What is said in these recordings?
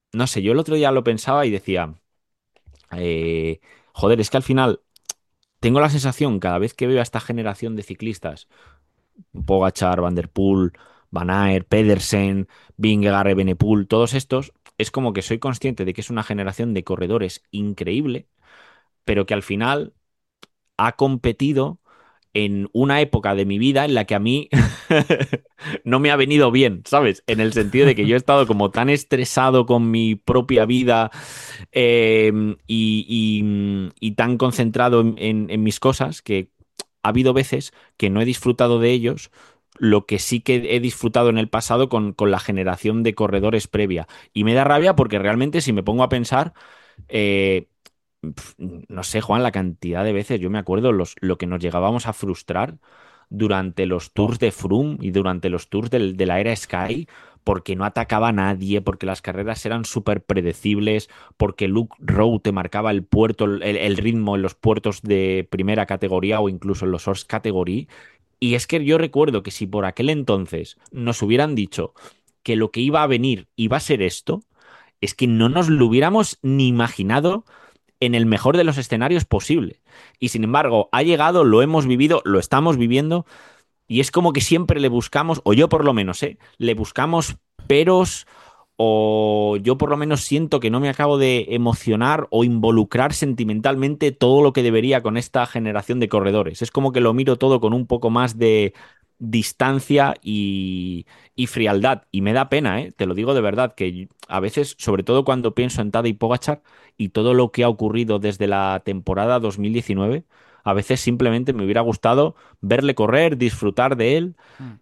no sé, yo el otro día lo pensaba y decía, eh, joder, es que al final tengo la sensación cada vez que veo a esta generación de ciclistas, Pogačar, Van der Poel, Van Aert, Pedersen, Vingegaard, Evenepoel, todos estos, es como que soy consciente de que es una generación de corredores increíble, pero que al final ha competido en una época de mi vida en la que a mí no me ha venido bien, ¿sabes? En el sentido de que yo he estado como tan estresado con mi propia vida y tan concentrado en mis cosas que ha habido veces que no he disfrutado de ellos. Lo que sí que he disfrutado en el pasado con la generación de corredores previa. Y me da rabia porque realmente si me pongo a pensar, eh, no sé, Juan, la cantidad de veces, yo me acuerdo lo que nos llegábamos a frustrar durante los tours de Froome y durante los tours de la era Sky, porque no atacaba a nadie, porque las carreras eran súper predecibles, porque Luke Rowe te marcaba el puerto, el ritmo en los puertos de primera categoría o incluso en los Horse Category. Y es que yo recuerdo que si por aquel entonces nos hubieran dicho que lo que iba a venir iba a ser esto, es que no nos lo hubiéramos ni imaginado en el mejor de los escenarios posible. Y sin embargo, ha llegado, lo hemos vivido, lo estamos viviendo, y es como que siempre le buscamos, o yo por lo menos, le buscamos peros, o yo por lo menos siento que no me acabo de emocionar o involucrar sentimentalmente todo lo que debería con esta generación de corredores. Es como que lo miro todo con un poco más de distancia y frialdad. Y me da pena, ¿eh? Te lo digo de verdad, que a veces, sobre todo cuando pienso en Tadej Pogačar y todo lo que ha ocurrido desde la temporada 2019, a veces simplemente me hubiera gustado verle correr, disfrutar de él Mm.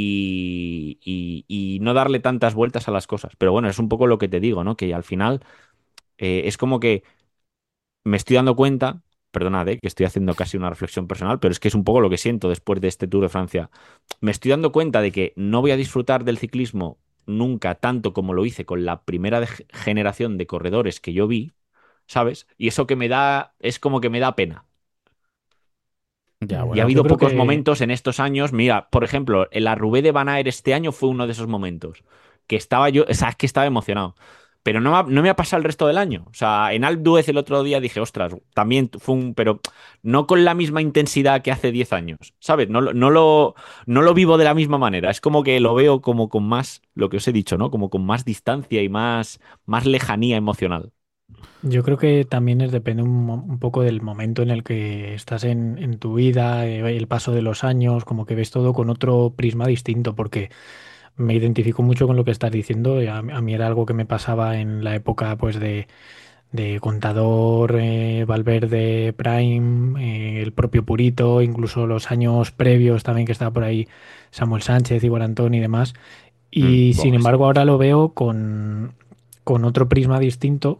y no darle tantas vueltas a las cosas. Pero bueno, es un poco lo que te digo, ¿no? Que al final es como que me estoy dando cuenta, perdonad, que estoy haciendo casi una reflexión personal, pero es que es un poco lo que siento después de este Tour de Francia. Me estoy dando cuenta de que no voy a disfrutar del ciclismo nunca tanto como lo hice con la primera generación de corredores que yo vi, ¿sabes? Y eso que me da, es como que me da pena. Ya, Y ha bueno. Yo habido creo pocos que momentos en estos años. Mira, por ejemplo, el Roubaix de Van Aert este año fue uno de esos momentos. Que estaba yo, o sea, es que estaba emocionado. Pero no me ha pasado el resto del año. O sea, en Alpe d'Huez el otro día dije, ostras, también fue un. Pero no con la misma intensidad que hace 10 años. ¿Sabes? No lo vivo de la misma manera. Es como que lo veo como con más, lo que os he dicho, ¿no? Como con más distancia y más lejanía emocional. Yo creo que también depende un poco del momento en el que estás en tu vida, el paso de los años, como que ves todo con otro prisma distinto, porque me identifico mucho con lo que estás diciendo. Y a mí era algo que me pasaba en la época pues de Contador, Valverde, Prime, el propio Purito, incluso los años previos también que estaba por ahí Samuel Sánchez, Igor Antón y demás. Y sin Buah, sí. embargo ahora lo veo con otro prisma distinto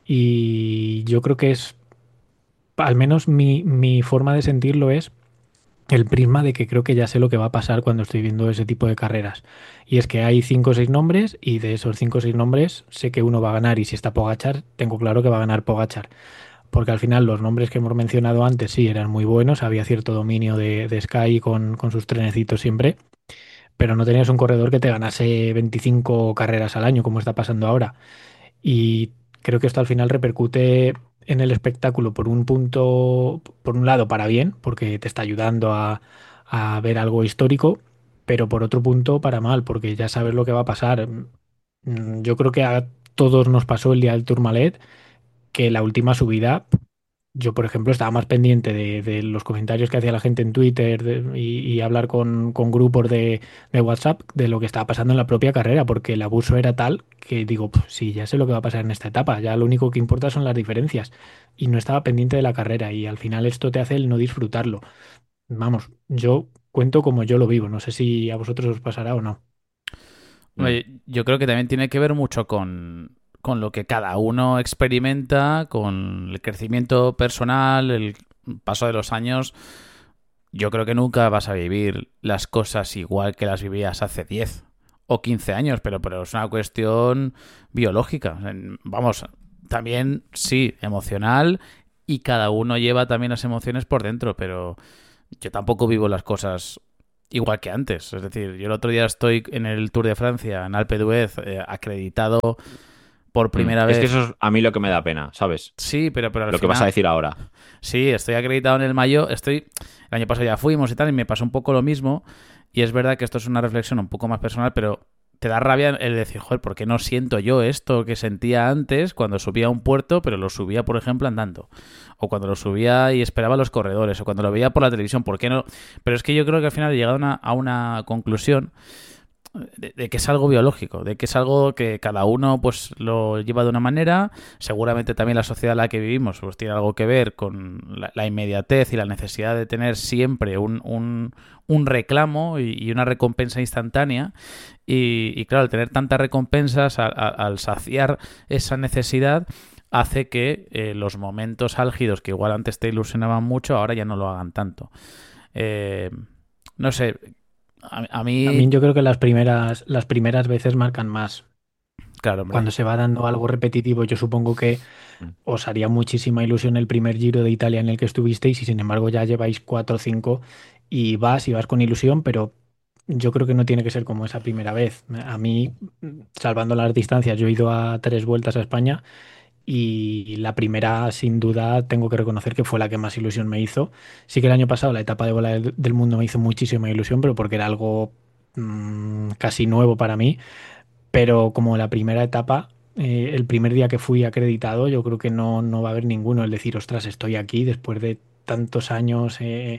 y yo creo que es, al menos mi forma de sentirlo es el prisma de que creo que ya sé lo que va a pasar cuando estoy viendo ese tipo de carreras. Y es que hay cinco o seis nombres y de esos cinco o seis nombres sé que uno va a ganar y si está Pogachar, tengo claro que va a ganar Pogachar. Porque al final los nombres que hemos mencionado antes sí eran muy buenos, había cierto dominio de Sky con sus trenecitos siempre, pero no tenías un corredor que te ganase 25 carreras al año como está pasando ahora. Y creo que esto al final repercute en el espectáculo por un punto, por un lado para bien, porque te está ayudando a ver algo histórico, pero por otro punto para mal, porque ya sabes lo que va a pasar. Yo creo que a todos nos pasó el día del Tourmalet, que la última subida, yo por ejemplo estaba más pendiente de los comentarios que hacía la gente en Twitter y hablar con grupos de WhatsApp de lo que estaba pasando en la propia carrera, porque el abuso era tal que digo, "Pf, sí, ya sé lo que va a pasar en esta etapa, ya lo único que importa son las diferencias y no estaba pendiente de la carrera y al final esto te hace el no disfrutarlo. Vamos, yo cuento como yo lo vivo, no sé si a vosotros os pasará o no. Mm. Hombre, yo creo que también tiene que ver mucho con lo que cada uno experimenta, con el crecimiento personal, el paso de los años. Yo creo que nunca vas a vivir las cosas igual que las vivías hace 10 o 15 años, pero es una cuestión biológica. Vamos, también sí, emocional y cada uno lleva también las emociones por dentro, pero yo tampoco vivo las cosas igual que antes. Es decir, yo el otro día estoy en el Tour de Francia, en Alpe d'Huez, acreditado por primera Es vez. que eso es a mí lo que me da pena, ¿sabes? Sí, pero al Lo que vas a final... decir ahora. Sí, estoy acreditado en el Mayo. El año pasado ya fuimos y tal, y me pasó un poco lo mismo. Y es verdad que esto es una reflexión un poco más personal, pero te da rabia el decir, joder, ¿por qué no siento yo esto que sentía antes cuando subía a un puerto, pero lo subía, por ejemplo, andando? O cuando lo subía y esperaba a los corredores, o cuando lo veía por la televisión, ¿por qué no? Pero es que yo creo que al final he llegado a una conclusión de que es algo biológico, de que es algo que cada uno pues lo lleva de una manera. Seguramente también la sociedad en la que vivimos pues tiene algo que ver con la inmediatez y la necesidad de tener siempre un reclamo y una recompensa instantánea. Y claro, al tener tantas recompensas, al saciar esa necesidad, hace que los momentos álgidos que igual antes te ilusionaban mucho, ahora ya no lo hagan tanto. Eh, no sé, a mí, También yo creo que las primeras veces marcan más. claro, hombre. Cuando se va dando algo repetitivo, yo supongo que Mm. os haría muchísima ilusión el primer Giro de Italia en el que estuvisteis y sin embargo ya lleváis 4 o 5 y vas con ilusión, pero yo creo que no tiene que ser como esa primera vez. A mí, salvando las distancias, yo he ido a 3 vueltas a España y la primera, sin duda, tengo que reconocer que fue la que más ilusión me hizo. Sí que el año pasado la etapa de bola del mundo me hizo muchísima ilusión, pero porque era algo casi nuevo para mí. Pero como la primera etapa, el primer día que fui acreditado, yo creo que no va a haber ninguno el decir, ostras, estoy aquí después de tantos años,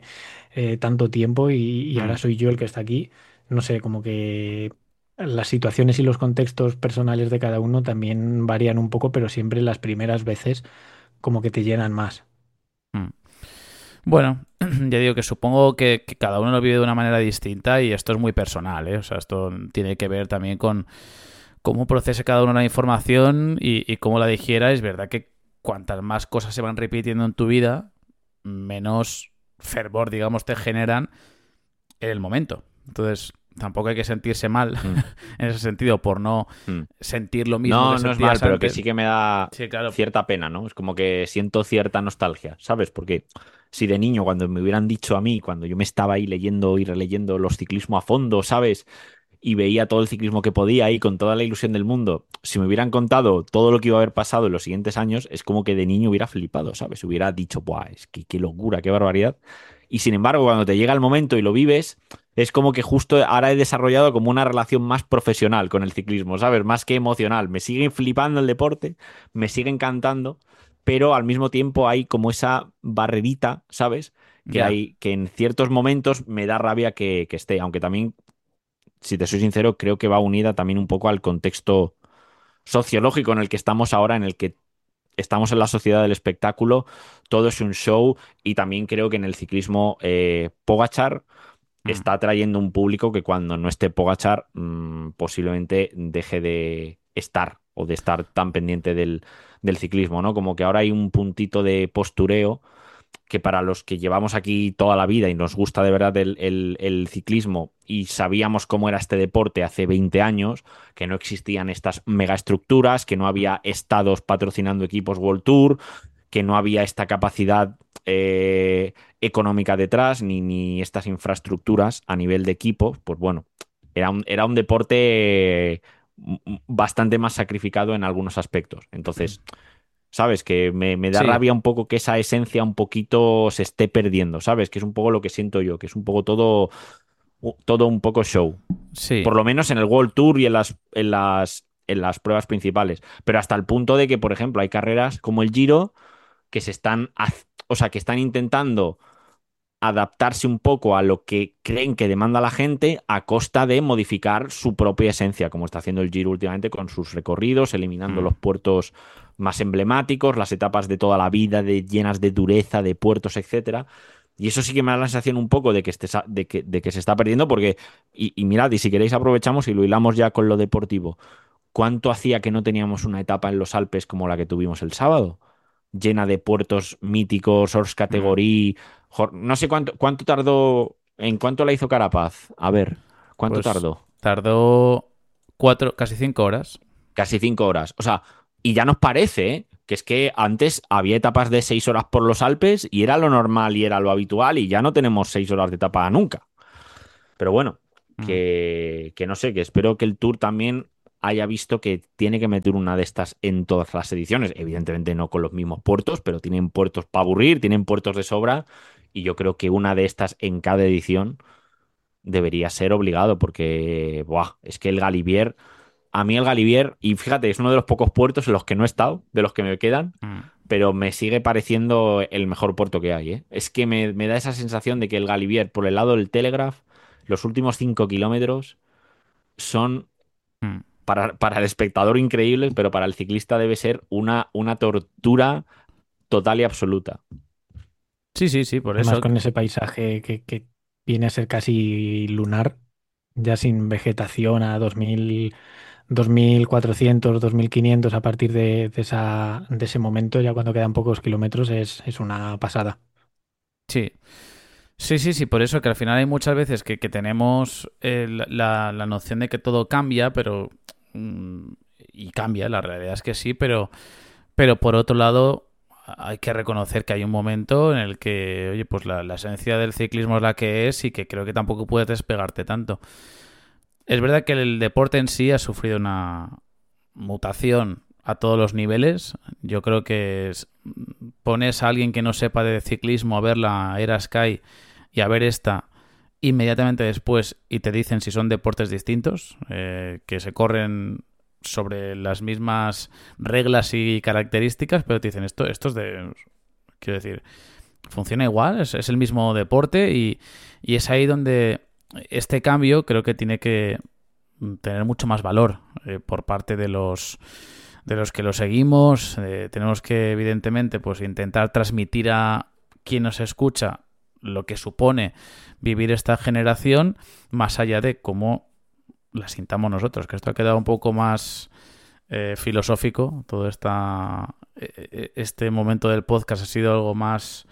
tanto tiempo y Mm. ahora soy yo el que está aquí. No sé, como que las situaciones y los contextos personales de cada uno también varían un poco, pero siempre las primeras veces como que te llenan más. Mm. Bueno, ya digo que supongo que cada uno lo vive de una manera distinta y esto es muy personal, ¿eh? O sea, esto tiene que ver también con cómo procese cada uno la información y cómo la digiera. Es verdad que cuantas más cosas se van repitiendo en tu vida, menos fervor, digamos, te generan en el momento. Entonces, tampoco hay que sentirse mal Mm. en ese sentido por no Mm. sentir lo mismo No, que no es mal, sentías pero que antes. sí que me da Sí, claro. cierta pena, ¿no? Es como que siento cierta nostalgia, ¿sabes? Porque si de niño, cuando me hubieran dicho a mí, cuando yo me estaba ahí leyendo y releyendo los ciclismo a fondo, ¿sabes? Y veía todo el ciclismo que podía y con toda la ilusión del mundo, si me hubieran contado todo lo que iba a haber pasado en los siguientes años, es como que de niño hubiera flipado, ¿sabes? Hubiera dicho, ¡buah! Es que qué locura, qué barbaridad. Y sin embargo, cuando te llega el momento y lo vives, es como que justo ahora he desarrollado como una relación más profesional con el ciclismo, ¿sabes? Más que emocional. Me sigue flipando el deporte, me sigue encantando, pero al mismo tiempo hay como esa barrerita, ¿sabes? Que Ya. hay, que en ciertos momentos me da rabia que esté, aunque también, si te soy sincero, creo que va unida también un poco al contexto sociológico en el que estamos ahora, en el que estamos en la sociedad del espectáculo, todo es un show y también creo que en el ciclismo Pogačar Mm. está atrayendo un público que cuando no esté Pogačar posiblemente deje de estar o de estar tan pendiente del ciclismo, ¿no? Como que ahora hay un puntito de postureo que para los que llevamos aquí toda la vida y nos gusta de verdad el ciclismo y sabíamos cómo era este deporte hace 20 años, que no existían estas megaestructuras, que no había estados patrocinando equipos World Tour, que no había esta capacidad económica detrás, ni estas infraestructuras a nivel de equipo, pues bueno, era un deporte bastante más sacrificado en algunos aspectos. Entonces, ¿sabes? Que me da Sí, rabia un poco que esa esencia un poquito se esté perdiendo, ¿sabes? Que es un poco lo que siento yo, que es un poco todo un poco show. sí. Por lo menos en el World Tour y en las pruebas principales. Pero hasta el punto de que, por ejemplo, hay carreras como el Giro que o sea, que están intentando adaptarse un poco a lo que creen que demanda la gente a costa de modificar su propia esencia, como está haciendo el Giro últimamente con sus recorridos, eliminando Mm. los puertos más emblemáticos, las etapas de toda la vida, llenas de dureza, de puertos, etcétera. Y eso sí que me da la sensación un poco de que se está perdiendo, porque, y mirad, y si queréis aprovechamos y lo hilamos ya con lo deportivo. ¿Cuánto hacía que no teníamos una etapa en los Alpes como la que tuvimos el sábado? Llena de puertos míticos, Hors Mm. Category. No sé cuánto tardó. ¿En cuánto la hizo Carapaz? A ver, ¿cuánto Pues tardó? tardó 4, casi 5 horas. Casi 5 horas. O sea, y ya nos parece, ¿eh? Que es que antes había etapas de 6 horas por los Alpes y era lo normal y era lo habitual, y ya no tenemos 6 horas de etapa nunca. Pero bueno, Mm. que no sé, que espero que el Tour también haya visto que tiene que meter una de estas en todas las ediciones. Evidentemente no con los mismos puertos, pero tienen puertos para aburrir, tienen puertos de sobra, y yo creo que una de estas en cada edición debería ser obligado, porque buah, es que el Galibier, a mí el Galibier, y fíjate, es uno de los pocos puertos en los que no he estado, de los que me quedan, pero me sigue pareciendo el mejor puerto que hay, ¿eh? Es que me da esa sensación de que el Galibier, por el lado del Telegraph, los últimos 5 kilómetros son Mm. para el espectador increíbles, pero para el ciclista debe ser una tortura total y absoluta. Sí, sí, sí, por Además, eso. con ese paisaje que viene a ser casi lunar, ya sin vegetación a 2000, 2400, 2500 a partir de ese momento, ya cuando quedan pocos kilómetros, es una pasada. Sí. Sí, sí, sí, por eso que al final hay muchas veces que tenemos la noción de que todo cambia, pero... y cambia, la realidad es que sí, pero por otro lado hay que reconocer que hay un momento en el que, oye, pues la esencia del ciclismo es la que es y que creo que tampoco puedes despegarte tanto. Es verdad que el deporte en sí ha sufrido una mutación a todos los niveles. Yo creo que pones a alguien que no sepa de ciclismo a ver la Era Sky y a ver esta inmediatamente después y te dicen si son deportes distintos, que se corren sobre las mismas reglas y características, pero te dicen esto es de... Quiero decir, funciona igual, es el mismo deporte y es ahí donde este cambio creo que tiene que tener mucho más valor por parte de los que lo seguimos. Tenemos que, evidentemente, pues intentar transmitir a quien nos escucha lo que supone vivir esta generación, más allá de cómo la sintamos nosotros, que esto ha quedado un poco más filosófico. Todo este momento del podcast ha sido algo más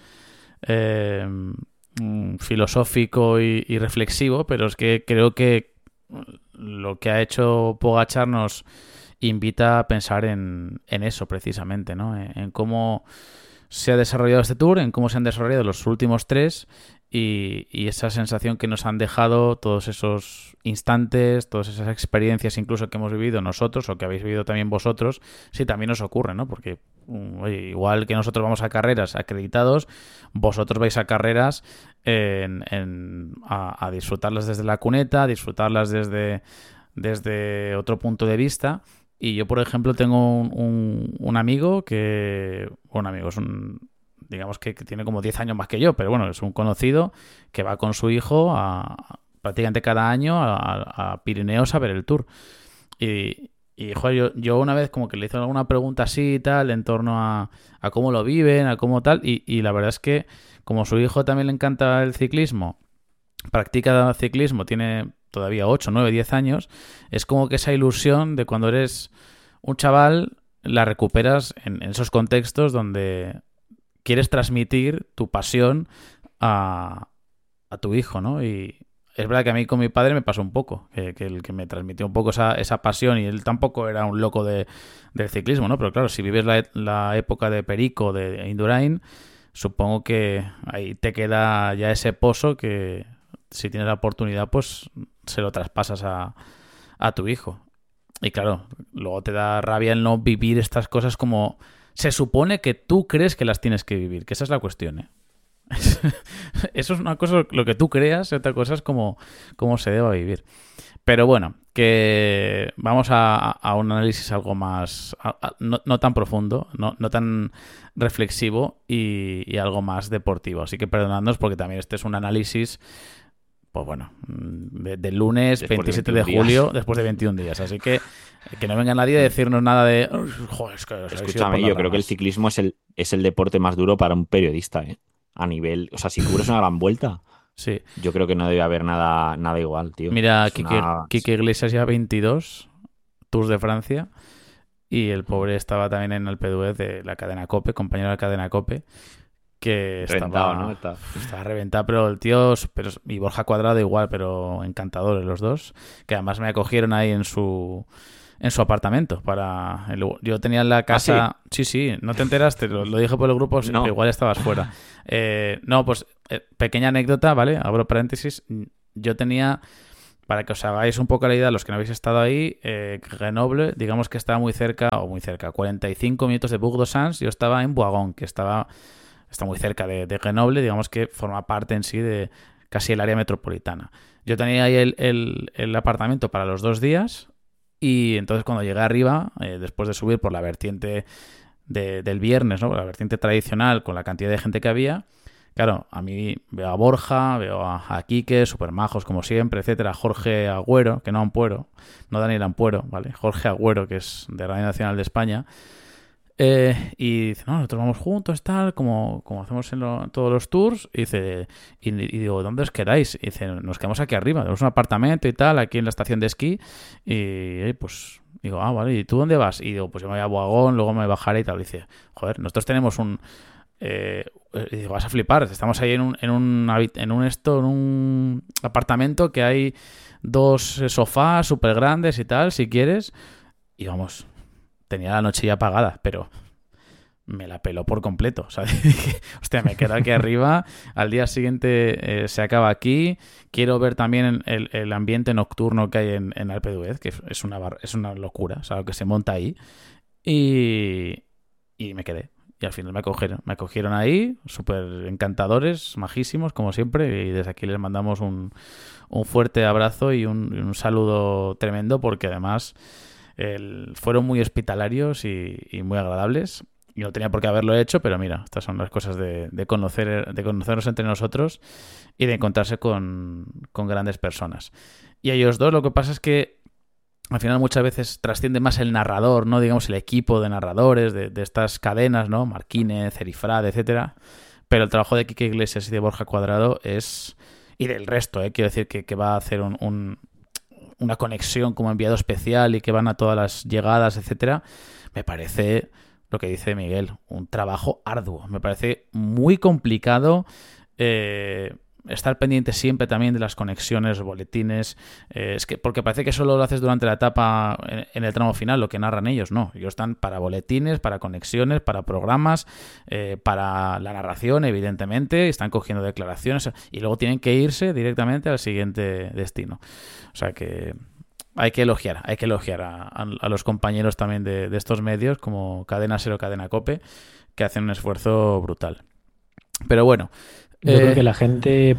filosófico y reflexivo, pero es que creo que lo que ha hecho Pogačar nos invita a pensar en eso precisamente, ¿no? En cómo se ha desarrollado este tour, en cómo se han desarrollado los últimos tres y esa sensación que nos han dejado todos esos instantes, todas esas experiencias incluso que hemos vivido nosotros o que habéis vivido también vosotros, si también os ocurre, ¿no? Porque oye, igual que nosotros vamos a carreras acreditados, vosotros vais a carreras a disfrutarlas desde la cuneta, a disfrutarlas desde otro punto de vista. Y yo, por ejemplo, tengo un amigo es digamos que tiene como 10 años más que yo, pero bueno, es un conocido que va con su hijo prácticamente cada año a Pirineos a ver el Tour. Y joder, yo una vez como que le hice alguna pregunta así y tal, en torno a cómo lo viven, a cómo tal, y la verdad es que como su hijo también le encanta el ciclismo, practica ciclismo, tiene todavía 8, 9, 10 años, es como que esa ilusión de cuando eres un chaval la recuperas en esos contextos donde quieres transmitir tu pasión a tu hijo, ¿no? Y es verdad que a mí con mi padre me pasó un poco, que el que me transmitió un poco esa pasión, y él tampoco era un loco del ciclismo, ¿no? Pero claro, si vives la época de Perico, de Indurain, supongo que ahí te queda ya ese pozo que si tienes la oportunidad, pues se lo traspasas a tu hijo. Y claro, luego te da rabia el no vivir estas cosas como se supone que tú crees que las tienes que vivir, que esa es la cuestión, ¿eh? Eso es una cosa, lo que tú creas, y otra cosa es cómo se deba vivir. Pero bueno, que vamos a un análisis algo más, no tan profundo, no tan reflexivo y algo más deportivo. Así que perdonadnos porque también este es un análisis, pues bueno, del lunes Después 27 de de 21 julio, después de 21 días. Así que no venga nadie a decirnos nada de... Joder, es que os habéis ido por Escúchame, las yo creo que el ramas". ciclismo es el deporte más duro para un periodista, ¿eh? A nivel, o sea, si cubres una gran vuelta, Sí. yo creo que no debe haber nada igual, tío. Mira, Es una... Quique Iglesias ya 22 Tours de Francia y el pobre estaba también en el P2 de la cadena COPE, compañero de la cadena COPE, que Reventado, ¿no? estaba reventado, pero el tío, y Borja Cuadrado igual, pero encantadores los dos, que además me acogieron ahí en su apartamento yo tenía en la casa... ¿Ah, sí, no te enteraste, lo dije por el grupo, No. igual estabas fuera. No, pues pequeña anécdota, ¿vale? Abro paréntesis. Yo tenía Para que os hagáis un poco la idea, los que no habéis estado ahí, Grenoble, digamos que está muy cerca, 45 minutos de Bourg-d'Ossans. Yo estaba en Boigon, que está muy cerca de Grenoble, digamos que forma parte en sí de casi el área metropolitana. Yo tenía ahí el apartamento para los 2 días y entonces cuando llegué arriba, después de subir por la vertiente del viernes, ¿no? La vertiente tradicional con la cantidad de gente que había. Claro, a mí veo a Borja, veo a Quique, super majos como siempre, etcétera. Jorge Agüero, que no Ampuero, no Daniel Ampuero, ¿vale? Jorge Agüero, que es de Radio Nacional de España. Y dice, no, nosotros vamos juntos, tal, como hacemos en todos los tours. Y digo, ¿dónde os quedáis? Y dice, nos quedamos aquí arriba, tenemos un apartamento y tal, aquí en la estación de esquí. Y pues digo, vale, ¿y tú dónde vas? Y digo, pues yo me voy a Boagón, luego me bajaré y tal. Y dice, joder, nosotros tenemos y digo, vas a flipar, estamos ahí en un apartamento que hay 2 sofás súper grandes y tal, si quieres. Y vamos, tenía la noche ya pagada, pero me la peló por completo. O sea, dije, hostia, me quedo aquí arriba, al día siguiente se acaba aquí. Quiero ver también el ambiente nocturno que hay en Alpe d'Huez, que es una locura, o sea, lo que se monta ahí. Y me quedé. Y al final me acogieron ahí, súper encantadores, majísimos, como siempre. Y desde aquí les mandamos un fuerte abrazo y un saludo tremendo, porque además fueron muy hospitalarios y muy agradables. Y no tenía por qué haberlo hecho, pero mira, estas son las cosas de conocernos entre nosotros y de encontrarse con grandes personas. Y a ellos dos lo que pasa es que al final muchas veces trasciende más el narrador, ¿no? Digamos, el equipo de narradores de estas cadenas, ¿no? Marquínez, Cerifrade, etcétera. Pero el trabajo de Quique Iglesias y de Borja Cuadrado es... Y del resto, quiero decir que va a hacer una conexión como enviado especial y que van a todas las llegadas, etcétera. Me parece, lo que dice Miguel, un trabajo arduo. Me parece muy complicado estar pendiente siempre también de las conexiones, los boletines, porque parece que solo lo haces durante la etapa en el tramo final, lo que narran ellos, no. Ellos están para boletines, para conexiones, para programas, para la narración, evidentemente, están cogiendo declaraciones y luego tienen que irse directamente al siguiente destino. O sea que hay que elogiar a los compañeros también de estos medios, como Cadena Ser o Cadena Cope, que hacen un esfuerzo brutal. Pero bueno, yo creo que la gente,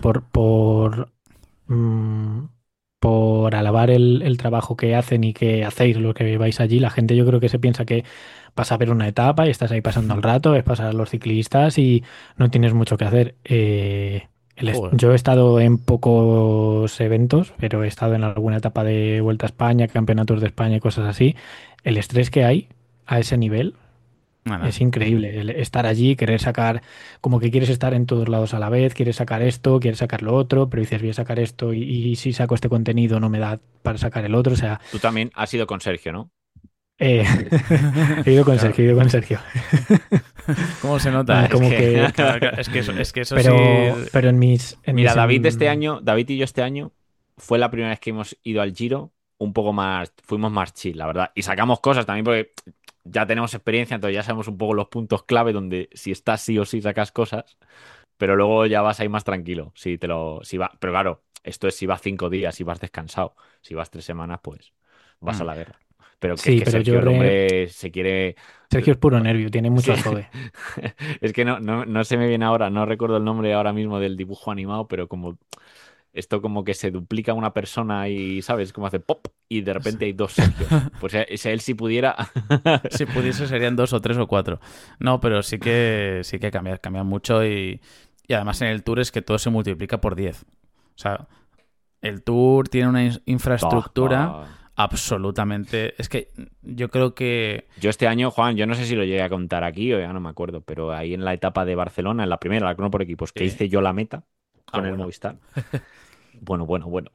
por alabar el trabajo que hacen y que hacéis lo que vais allí, la gente yo creo que se piensa que vas a ver una etapa y estás ahí pasando el rato, ves pasar a los ciclistas y no tienes mucho que hacer. Yo he estado en pocos eventos, pero he estado en alguna etapa de Vuelta a España, Campeonatos de España y cosas así. El estrés que hay a ese nivel es increíble. Estar allí, querer sacar, como que quieres estar en todos lados a la vez, quieres sacar esto, quieres sacar lo otro, pero dices, voy a sacar esto y si saco este contenido no me da para sacar el otro. O sea, Tú también has ido con Sergio, ¿no? he ido con Sergio, he ido con Sergio. ¿Cómo se nota? Como es que eso pero, sí... pero Mira, David y yo este año fue la primera vez que hemos ido al Giro un poco más, fuimos más chill, la verdad. Y sacamos cosas también porque ya tenemos experiencia, entonces ya sabemos un poco los puntos clave donde si estás sí o sí sacas cosas, pero luego ya vas ahí más tranquilo. Pero claro, esto es si vas 5 días, si vas descansado. Si vas 3 semanas, pues vas a la guerra. Pero que, sí, es que pero Sergio, el hombre se quiere... Sergio es puro nervio, tiene mucho jode. Es que no se me viene ahora, no recuerdo el nombre ahora mismo del dibujo animado, pero como esto como que se duplica una persona y, ¿sabes? Como hace pop y de repente hay 2 Sergios. Pues si él si pudiera... Si pudiese serían 2 o 3 o 4. No, pero sí que cambia mucho y además en el Tour es que todo se multiplica por 10. O sea, el Tour tiene una infraestructura absolutamente... Es que yo creo que... Yo este año, Juan, yo no sé si lo llegué a contar aquí o ya no me acuerdo, pero ahí en la etapa de Barcelona, en la primera, la crono por equipos, que hice yo la meta con el Movistar. Bueno.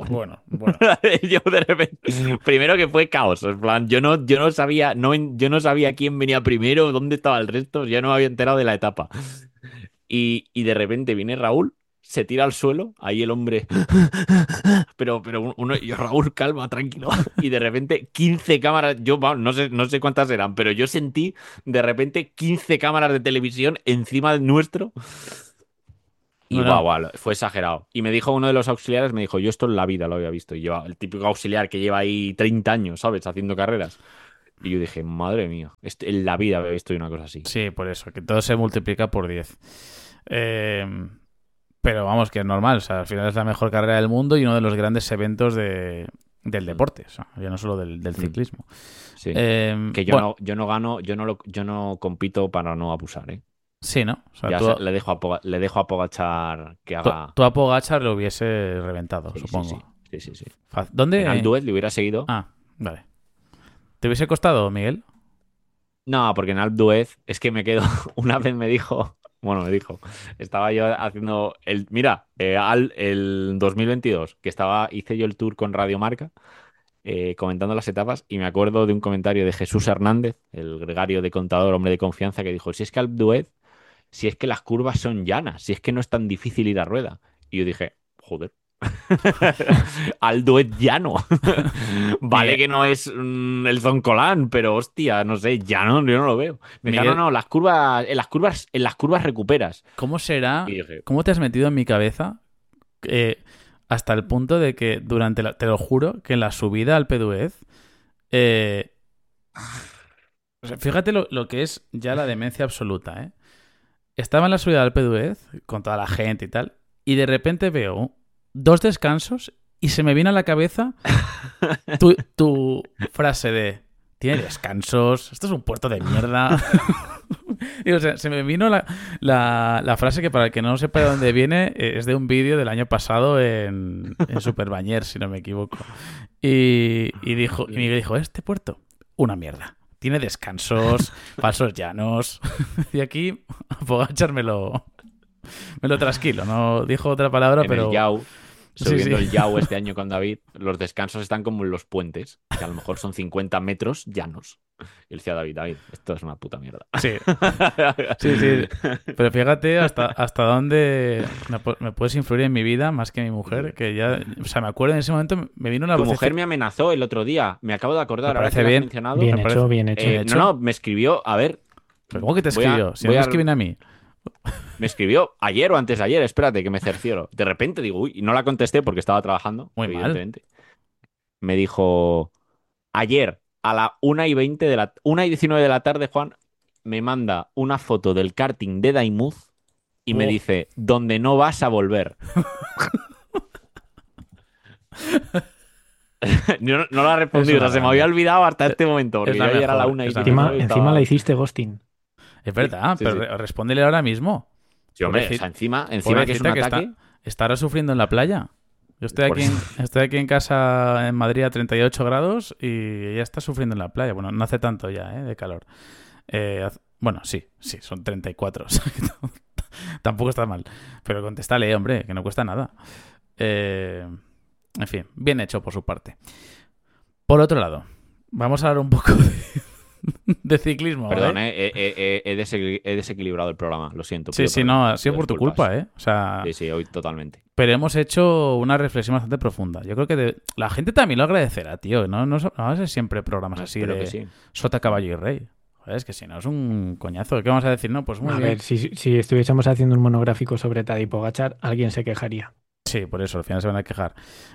Yo de repente, primero que fue caos, en plan, yo no sabía quién venía primero, dónde estaba el resto, ya no me había enterado de la etapa. Y de repente viene Raúl, se tira al suelo, ahí el hombre, pero yo, Raúl, calma, tranquilo. Y de repente 15 cámaras, yo no sé cuántas eran, pero yo sentí de repente 15 cámaras de televisión encima del nuestro. Y No. fue exagerado. Y me dijo uno de los auxiliares, me dijo, yo esto en la vida lo había visto. Y yo, el típico auxiliar que lleva ahí 30 años, ¿sabes? Haciendo carreras. Y yo dije, madre mía, en la vida había visto una cosa así. Sí, por eso, que todo se multiplica por 10. Pero vamos, que es normal. O sea, al final es la mejor carrera del mundo y uno de los grandes eventos del deporte. O sea, ya no solo del ciclismo. Sí. Que yo no gano, yo no compito para no abusar, ¿eh? Sí, ¿no? O sea, Ya le dejo a Pogačar que haga. Tú a Pogačar lo hubiese reventado, Sí, supongo. Sí. ¿Dónde? En Alpe d'Huez le hubiera seguido. Ah, vale. ¿Te hubiese costado, Miguel? No, porque en Alpe d'Huez es que me quedo. Una vez me dijo. Estaba yo haciendo el 2022, que hice yo el tour con Radio Marca, comentando las etapas, y me acuerdo de un comentario de Jesús Hernández, el gregario de contador, hombre de confianza, que dijo, si es que Alpe d'Huez, si es que las curvas son llanas, si es que no es tan difícil ir a rueda. Y yo dije, joder. Al duet llano. Vale que no es el Zoncolán, pero hostia, no sé, llano yo no lo veo. Me dijo, no, en las curvas recuperas. ¿Cómo será? Y dije, ¿Cómo te has metido en mi cabeza hasta el punto de que te lo juro, que en la subida al Alpe d'Huez, o sea, fíjate lo que es ya la demencia absoluta, ¿eh? Estaba en la subida al Alpe d'Huez con toda la gente y tal, y de repente veo 2 descansos y se me viene a la cabeza tu frase de tiene descansos, esto es un puerto de mierda. Y, o sea, se me vino la frase que, para el que no sepa de dónde viene, es de un vídeo del año pasado en Superbañer, si no me equivoco. Y Miguel dijo, este puerto, una mierda. Tiene descansos, pasos llanos. Y aquí Pogačar me lo trasquilo. No dijo otra palabra, en pero... el Yao, subiendo Sí. el Yao este año con David, los descansos están como en los puentes, que a lo mejor son 50 metros llanos. Y él decía, David, esto es una puta mierda. Sí. Pero fíjate hasta dónde me puedes influir en mi vida más que mi mujer, que ya... O sea, me acuerdo en ese momento, me vino una Tu voz... mujer me amenazó el otro día, me acabo de acordar, Me ahora parece que lo has bien. mencionado. Bien me hecho, parece- bien hecho. bien hecho. No, me escribió, a ver, ¿Pero cómo que te Voy a- escribió? Si no voy me a- escriben a mí. me escribió ayer o antes de ayer, espérate que me cercioro. De repente digo, uy, y no la contesté porque estaba trabajando, Muy mal. evidentemente. Me dijo, ayer a la 1:20 1:19 de la tarde, Juan, me manda una foto del karting de Daimuz y me Oh. dice, donde no vas a volver. No lo ha respondido, Es una o sea, se me grande. había olvidado hasta este momento, porque Es yo la ayer era la mejor, 1:19 es la Encima, mejor. encima la hiciste ghosting. Es verdad, Sí, pero sí. respóndele ahora mismo. Sí, hombre, Pobrecita- o sea, encima que es un pobrecita ataque. estará sufriendo en la playa. Yo estoy Por estoy aquí en casa en Madrid a 38 grados y ella está sufriendo en la playa. Bueno, no hace tanto ya, de calor. Bueno, sí, son 34. O sea, que tampoco está mal. Pero contéstale, hombre, que no cuesta nada. En fin, bien hecho por su parte. Por otro lado, vamos a hablar un poco de ciclismo. Perdón, ¿vale? he desequilibrado el programa, lo siento. Sí, pido sí, perdón, no, ha sido pido por tu disculpas. culpa, ¿eh? O sea, Sí, hoy totalmente. pero hemos hecho una reflexión bastante profunda. Yo creo que la gente también lo agradecerá, tío. No va a ser siempre programas así Espero de que sí. sota, caballo y rey. Joder, es que si no es un coñazo. ¿Qué vamos a decir? No, pues muy A bien. ver, si estuviésemos haciendo un monográfico sobre Tadej Pogačar, alguien se quejaría. Sí, por eso, al final se van a quejar.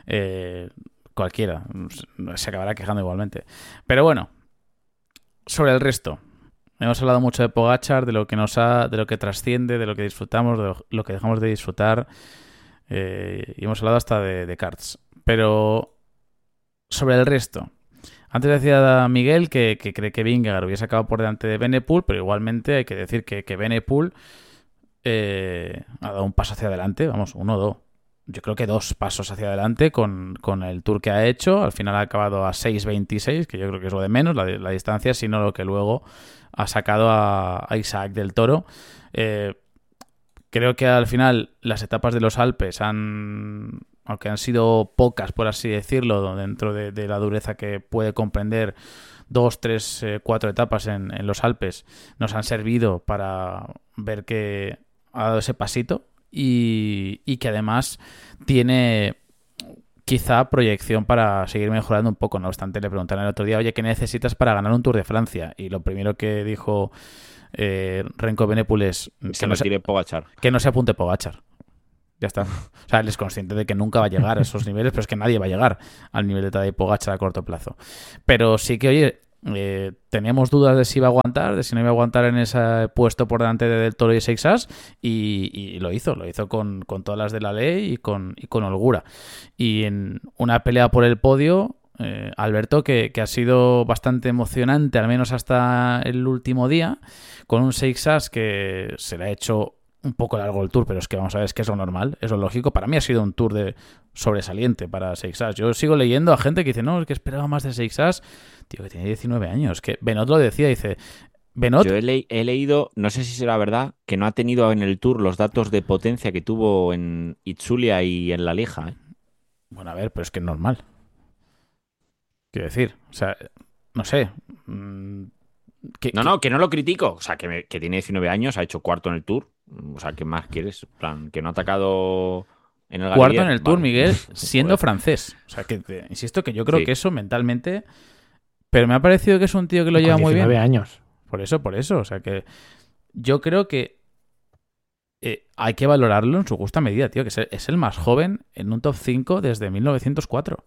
Cualquiera se acabará quejando igualmente. Pero bueno, sobre el resto. Hemos hablado mucho de Pogačar, de lo que trasciende, de lo que disfrutamos, de lo que dejamos de disfrutar. Y hemos hablado hasta de karts. Pero sobre el resto. Antes decía Miguel que cree que Vingegaard hubiese acabado por delante de Evenepoel, pero igualmente hay que decir que Evenepoel ha dado un paso hacia adelante, vamos, 1 o 2. Yo creo que 2 pasos hacia adelante con el tour que ha hecho. Al final ha acabado a 6:26, que yo creo que es lo de menos, la distancia, sino lo que luego ha sacado a Isaac del Toro. Creo que al final las etapas de los Alpes aunque han sido pocas, por así decirlo, dentro de la dureza que puede comprender 2, 3, 4 etapas en los Alpes, nos han servido para ver que ha dado ese pasito y que además tiene quizá proyección para seguir mejorando un poco. No obstante, le preguntaron el otro día, oye, ¿qué necesitas para ganar un Tour de Francia? Y lo primero que dijo Remco Evenepoel es Se retire Pogačar. que no se apunte Pogačar. Ya está. O sea, él es consciente de que nunca va a llegar a esos niveles, pero es que nadie va a llegar al nivel de Tadej Pogačar a corto plazo. Pero sí que, oye, teníamos dudas de si iba a aguantar, de si no iba a aguantar en ese puesto por delante de Del Toro y Seixas, y lo hizo con todas las de la ley y con holgura. Y en una pelea por el podio, Alberto, que ha sido bastante emocionante, al menos hasta el último día, con un Seixas que se le ha hecho un poco largo el tour, pero es que vamos a ver, es que es lo normal, es lo lógico. Para mí ha sido un tour de sobresaliente para Seixas. Yo sigo leyendo a gente que dice, no, es que esperaba más de Seixas. Tío, que tiene 19 años. Que Benot lo decía, dice, Benot... Yo he leído, no sé si será verdad, que no ha tenido en el Tour los datos de potencia que tuvo en Itzulia y en La Lieja, ¿eh? Bueno, a ver, pero es que es normal. Quiero decir, o sea, no sé. No, no, que no lo critico. O sea, que tiene 19 años, ha hecho cuarto en el Tour. O sea, ¿qué más quieres? En plan, que no ha atacado en el Cuarto en Galibier. el Tour, Vale. Miguel, siendo Joder. francés. O sea, que insisto que yo creo Sí. que eso mentalmente... Pero me ha parecido que es un tío que lo Con lleva muy 19 bien. años. Por eso. O sea, que yo creo que hay que valorarlo en su justa medida, tío. Que es el más joven en un top 5 desde 1904.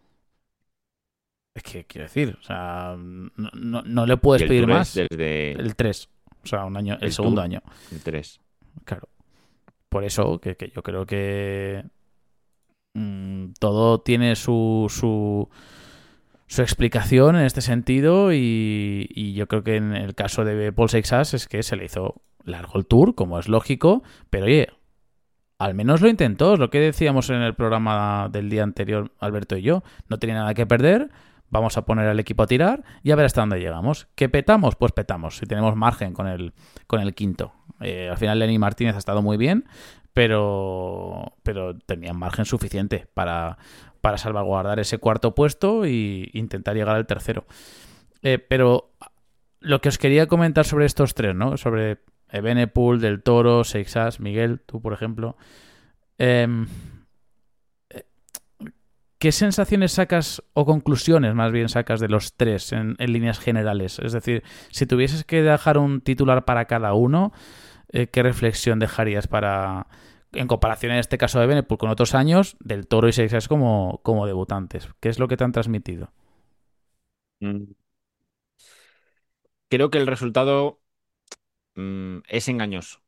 Es que quiero decir, o sea, no le Y puedes el pedir Tour es más. desde El 3, o sea, un año, el el segundo Tour, año. el 3. Claro. Por eso que yo creo que todo tiene su explicación en este sentido y yo creo que en el caso de Paul Seixas es que se le hizo largo el tour, como es lógico, pero oye, al menos lo intentó, es lo que decíamos en el programa del día anterior, Alberto y yo. No tenía nada que perder, vamos a poner al equipo a tirar y a ver hasta dónde llegamos. ¿Qué petamos? Pues petamos, si tenemos margen con el quinto. Al final Lenny Martínez ha estado muy bien, pero tenían margen suficiente para salvaguardar ese cuarto puesto e intentar llegar al tercero. Pero lo que os quería comentar sobre estos tres, ¿no? Sobre Evenepoel, Del Toro, Seixas, Miguel, tú por ejemplo. Eh, ¿Qué sensaciones sacas o conclusiones más bien sacas de los tres en líneas generales? Es decir, si tuvieses que dejar un titular para cada uno, ¿qué reflexión dejarías para, en comparación en este caso de Evenepoel con otros años, Del Toro y Seixas como debutantes? ¿Qué es lo que te han transmitido? Mm. Creo que el resultado es engañoso.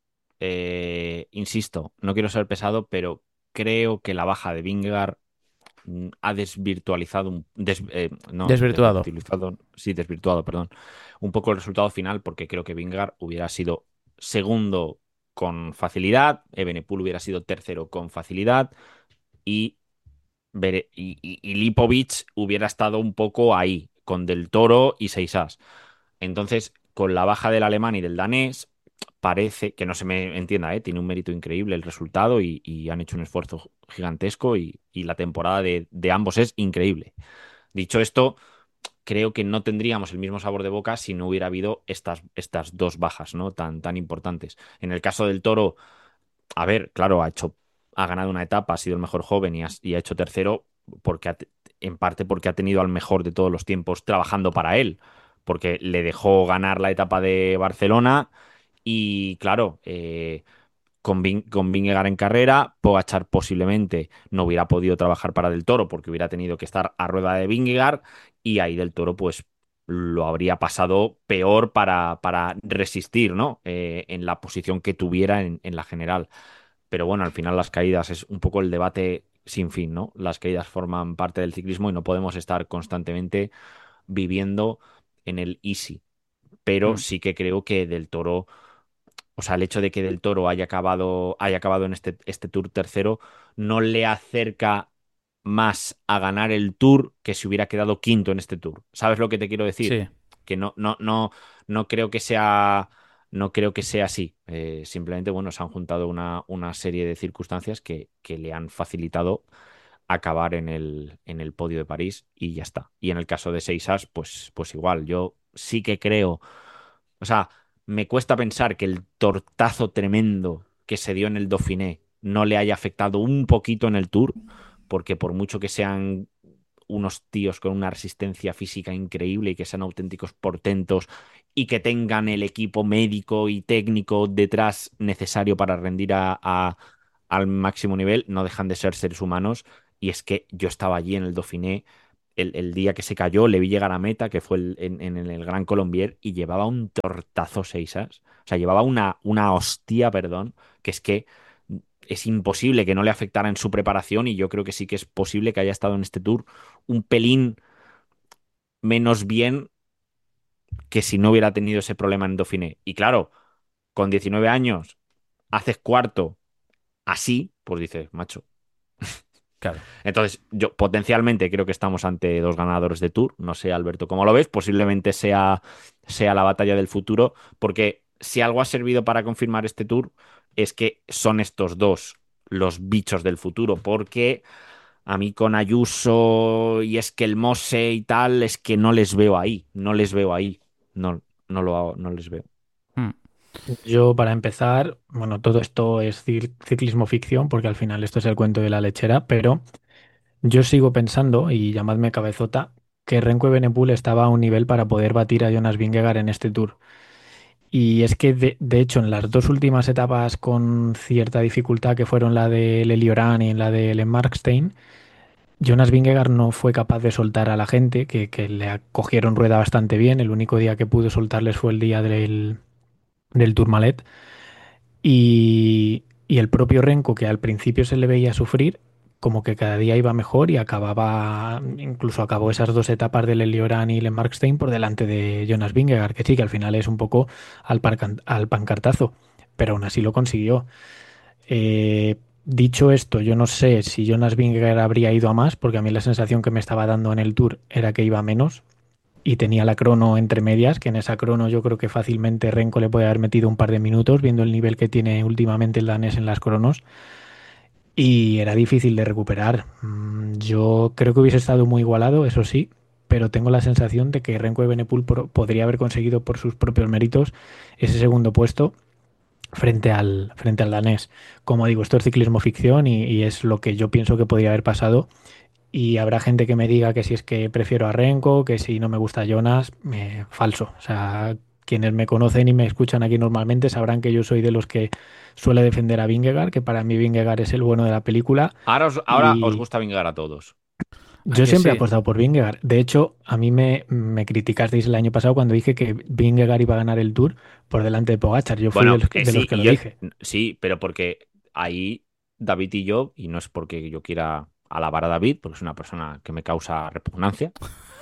Insisto, no quiero ser pesado, pero creo que la baja de Vingegaard ha desvirtualizado, no, Desvirtuado. desvirtualizado, sí, desvirtuado, perdón, un poco el resultado final, porque creo que Vingegaard hubiera sido segundo con facilidad, Evenepoel hubiera sido tercero con facilidad y, y Lipovic hubiera estado un poco ahí, con Del Toro y Seixas. Entonces, con la baja del alemán y del danés, parece que no se me entienda, tiene un mérito increíble el resultado y han hecho un esfuerzo gigantesco y la temporada de ambos es increíble. Dicho esto, creo que no tendríamos el mismo sabor de boca si no hubiera habido estas dos bajas, ¿no? Tan importantes. En el caso del Toro, a ver, claro, ha ganado una etapa, ha sido el mejor joven y ha hecho tercero porque en parte porque ha tenido al mejor de todos los tiempos trabajando para él, porque le dejó ganar la etapa de Barcelona y claro, con Vingegaard en carrera, Pogačar posiblemente no hubiera podido trabajar para Del Toro porque hubiera tenido que estar a rueda de Vingegaard y ahí Del Toro pues lo habría pasado peor para resistir, ¿no? En la posición que tuviera en la general. Pero bueno, al final las caídas es un poco el debate sin fin, ¿no? Las caídas forman parte del ciclismo y no podemos estar constantemente viviendo en el easy. Pero Mm, sí que creo que Del Toro, o sea, el hecho de que Del Toro haya acabado en este Tour tercero, no le acerca más a ganar el Tour que si hubiera quedado quinto en este Tour. ¿Sabes lo que te quiero decir? sí. Que no creo que sea, no creo que sea así. Simplemente, bueno, se han juntado una serie de circunstancias que le han facilitado acabar en el podio de París y ya está. Y en el caso de Seixas, pues igual, yo sí que creo, o sea, me cuesta pensar que el tortazo tremendo que se dio en el Dauphiné no le haya afectado un poquito en el Tour, porque por mucho que sean unos tíos con una resistencia física increíble y que sean auténticos portentos y que tengan el equipo médico y técnico detrás necesario para rendir a al máximo nivel, no dejan de ser seres humanos. Y es que yo estaba allí en el Dauphiné el día que se cayó, le vi llegar a meta, que fue en el Gran Colombier, y llevaba un tortazo seisas. O sea, llevaba una hostia, perdón, que es que es imposible que no le afectara en su preparación, y yo creo que sí que es posible que haya estado en este Tour un pelín menos bien que si no hubiera tenido ese problema en Dauphiné. Y claro, con 19 años haces cuarto así, pues dices, macho. Claro. Entonces, yo potencialmente creo que estamos ante dos ganadores de Tour. No sé, Alberto, cómo lo ves. Posiblemente sea la batalla del futuro, porque si algo ha servido para confirmar este Tour es que son estos dos los bichos del futuro, porque a mí con Ayuso y es que el Mose y tal, es que no les veo ahí, no les veo ahí, no, no les veo. Mm. Yo, para empezar, bueno, todo esto es ciclismo ficción, porque al final esto es el cuento de la lechera, pero yo sigo pensando, y llamadme cabezota, que Renko Evenepoel estaba a un nivel para poder batir a Jonas Vingegaard en este Tour. Y es que, de hecho, en las dos últimas etapas con cierta dificultad, que fueron la de Leliorán y la de Le Markstein, Jonas Vingegaard no fue capaz de soltar a la gente, que le cogieron rueda bastante bien. El único día que pudo soltarles fue el día del Tourmalet. Y el propio Renko, que al principio se le veía sufrir, como que cada día iba mejor y acababa, incluso acabó esas dos etapas del Eliorán y Le Markstein por delante de Jonas Vingegaard, que sí, que al final es un poco al pancartazo, pero aún así lo consiguió. Dicho esto, yo no sé si Jonas Vingegaard habría ido a más, porque a mí la sensación que me estaba dando en el Tour era que iba a menos y tenía la crono entre medias, que en esa crono yo creo que fácilmente Renko le puede haber metido un par de minutos, viendo el nivel que tiene últimamente el danés en las cronos, y era difícil de recuperar. Yo creo que hubiese estado muy igualado, eso sí, pero tengo la sensación de que Renko Evenepoel podría haber conseguido por sus propios méritos ese segundo puesto frente al danés. Como digo, esto es ciclismo ficción y es lo que yo pienso que podría haber pasado, y habrá gente que me diga que si es que prefiero a Renko, que si no me gusta Jonas, falso. O sea, quienes me conocen y me escuchan aquí normalmente sabrán que yo soy de los que suele defender a Vingegaard, que para mí Vingegaard es el bueno de la película. Ahora os Y gusta vingar a todos. Ay, yo que siempre he sí. apostado por Vingegaard. De hecho, a mí me criticasteis el año pasado cuando dije que Vingegaard iba a ganar el Tour por delante de Pogačar. Yo fui de Bueno, los de los sí, que lo dije. sí, pero porque ahí David y yo, y no es porque yo quiera alabar a David, porque es una persona que me causa repugnancia,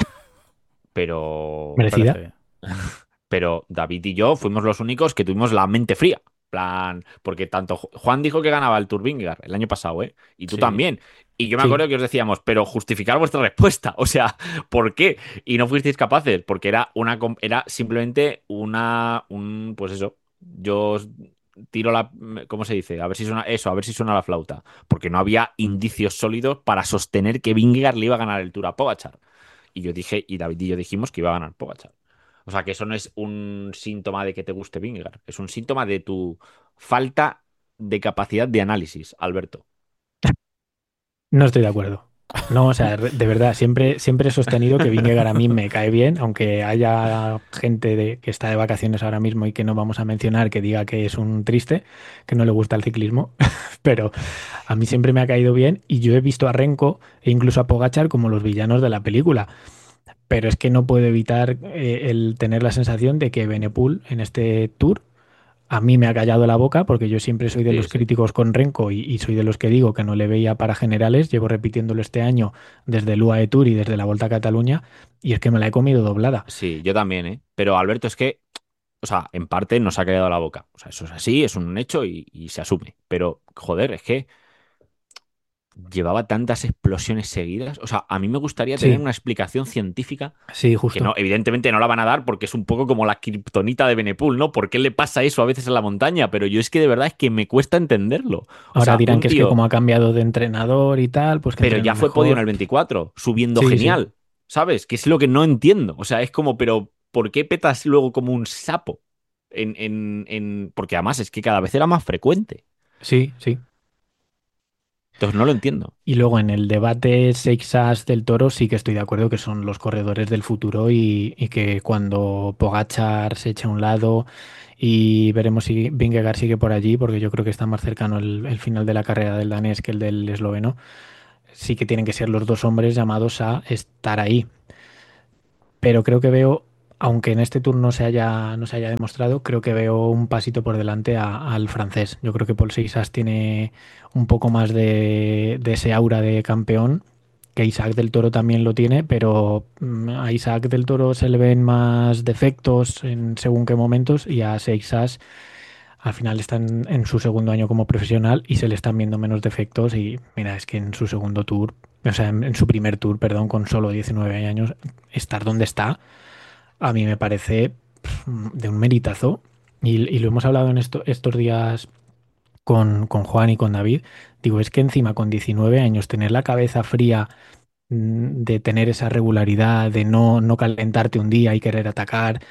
pero, Me parece Merecida. bien. pero David y yo fuimos los únicos que tuvimos la mente fría. Plan, porque tanto Juan dijo que ganaba el Tour Vingegaard el año pasado, ¿eh? Y tú Sí. también. Y yo me Sí. acuerdo que os decíamos, pero justificar vuestra respuesta. O sea, ¿por qué? Y no fuisteis capaces, porque era simplemente pues eso. Yo os tiro ¿cómo se dice? A ver si suena eso, a ver si suena la flauta. Porque no había indicios sólidos para sostener que Vingegaard le iba a ganar el Tour a Pogačar. Y yo dije, y David y yo dijimos que iba a ganar Pogačar. O sea, que eso no es un síntoma de que te guste Vingegaard, es un síntoma de tu falta de capacidad de análisis, Alberto. No estoy de acuerdo. No, o sea, de verdad, siempre he sostenido que Vingegaard a mí me cae bien, aunque haya gente que está de vacaciones ahora mismo y que no vamos a mencionar, que diga que es un triste, que no le gusta el ciclismo, pero a mí siempre me ha caído bien y yo he visto a Renko e incluso a Pogačar como los villanos de la película. Pero es que no puedo evitar el tener la sensación de que Benepul en este tour a mí me ha callado la boca, porque yo siempre soy de Sí, los sí. críticos con Renko y soy de los que digo que no le veía para generales. Llevo repitiéndolo este año desde el UAE Tour y desde la Volta a Cataluña, y es que me la he comido doblada. Sí, yo también, ¿eh? Pero Alberto, es que, o sea, en parte nos ha quedado la boca. O sea, eso es así, es un hecho y se asume. Pero, joder, es que llevaba tantas explosiones seguidas. O sea, a mí me gustaría tener Sí, una explicación científica sí, que no, justo. evidentemente no la van a dar porque es un poco como la kriptonita de Benepul, ¿no? ¿Por qué le pasa eso a veces en la montaña? Pero yo es que de verdad es que me cuesta entenderlo. O Ahora sea, dirán un que es que tío, como ha cambiado de entrenador y tal, pues que pero entrena ya fue podio en mejor. el 24, subiendo Sí, sí. genial, ¿sabes? Que es lo que no entiendo. O sea, es como, pero ¿por qué petas luego como un sapo? Porque además es que cada vez era más frecuente. Sí, sí. Entonces no lo entiendo. Y luego en el debate Seixas del Toro sí que estoy de acuerdo que son los corredores del futuro y que cuando Pogačar se eche a un lado y veremos si Vingegaard sigue por allí, porque yo creo que está más cercano el final de la carrera del danés que el del esloveno, sí que tienen que ser los dos hombres llamados a estar ahí. Pero creo que veo, aunque en este tour no se haya demostrado, creo que veo un pasito por delante al francés. Yo creo que Paul Seixas tiene un poco más de ese aura de campeón, que Isaac del Toro también lo tiene, pero a Isaac del Toro se le ven más defectos en según qué momentos y a Seixas al final está en su segundo año como profesional y se le están viendo menos defectos y mira, es que en su segundo tour, o sea, en su primer tour, perdón, con solo 19 años, estar donde está, a mí me parece de un meritazo y lo hemos hablado en estos días con Juan y con David. Digo, es que encima con 19 años tener la cabeza fría, de tener esa regularidad, de no calentarte un día y querer atacar,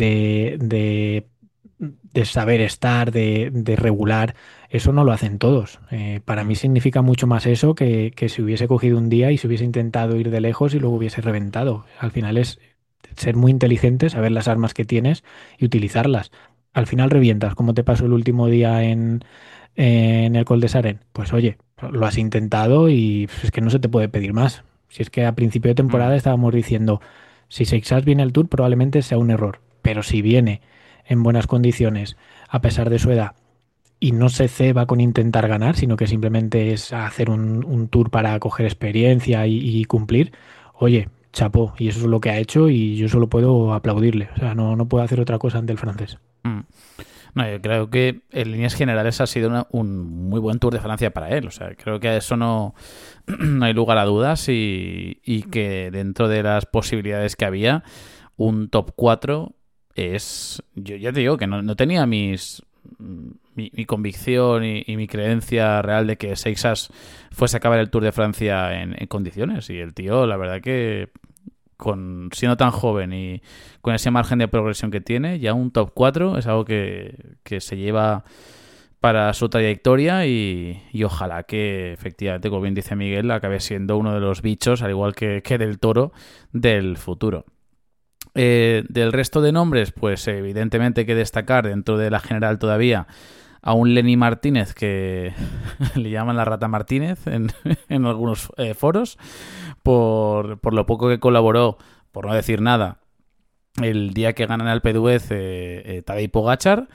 de saber estar, de regular, eso no lo hacen todos. Para mí significa mucho más eso que si hubiese cogido un día y se hubiese intentado ir de lejos y luego hubiese reventado. Al final es ser muy inteligente, saber las armas que tienes y utilizarlas. Al final revientas, como te pasó el último día en el Col de Saren. Pues oye, lo has intentado y es que no se te puede pedir más. Si es que a principio de temporada estábamos diciendo, si Seixas viene al Tour probablemente sea un error, pero si viene en buenas condiciones, a pesar de su edad, y no se ceba con intentar ganar, sino que simplemente es hacer un tour para coger experiencia y cumplir, oye, chapó, y eso es lo que ha hecho y yo solo puedo aplaudirle, o sea, no puedo hacer otra cosa ante el francés. No, yo creo que en líneas generales ha sido un muy buen Tour de Francia para él. O sea, creo que a eso no hay lugar a dudas y que dentro de las posibilidades que había, un top 4 es... Yo ya te digo que no tenía mi convicción y mi creencia real de que Seixas fuese a acabar el Tour de Francia en condiciones. Y el tío, la verdad que siendo tan joven y con ese margen de progresión que tiene, ya un top 4 es algo que se lleva para su trayectoria y ojalá que efectivamente, como bien dice Miguel, acabe siendo uno de los bichos, al igual que del Toro, del futuro. Del resto de nombres, pues evidentemente hay que destacar dentro de la general todavía a un Lenny Martínez que le llaman la Rata Martínez en algunos foros por lo poco que colaboró, por no decir nada, el día que ganan al P10 Tadej Pogačar.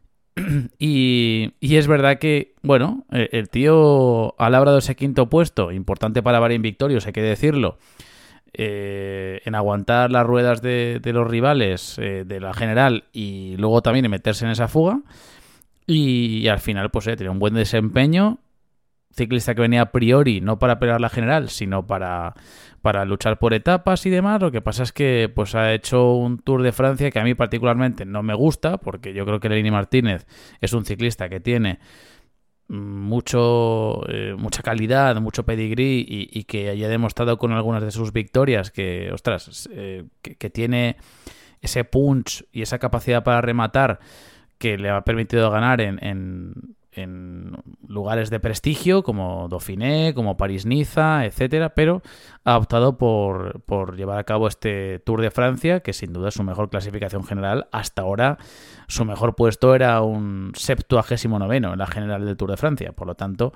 Y es verdad que, bueno, el tío ha labrado ese quinto puesto, importante para Bahrein Victorious, hay que decirlo, en aguantar las ruedas de los rivales de la general y luego también en meterse en esa fuga. Y al final, pues tenía un buen desempeño. Ciclista que venía a priori no para pelear la general, sino para luchar por etapas y demás. Lo que pasa es que pues ha hecho un Tour de Francia que a mí particularmente no me gusta, porque yo creo que Lenny Martínez es un ciclista que tiene mucha calidad, mucho pedigrí y que haya demostrado con algunas de sus victorias que, ostras, que tiene ese punch y esa capacidad para rematar que le ha permitido ganar en lugares de prestigio como Dauphiné, como París-Niza, etcétera, pero ha optado por llevar a cabo este Tour de Francia, que sin duda es su mejor clasificación general. Hasta ahora su mejor puesto era un 79º en la general del Tour de Francia. Por lo tanto,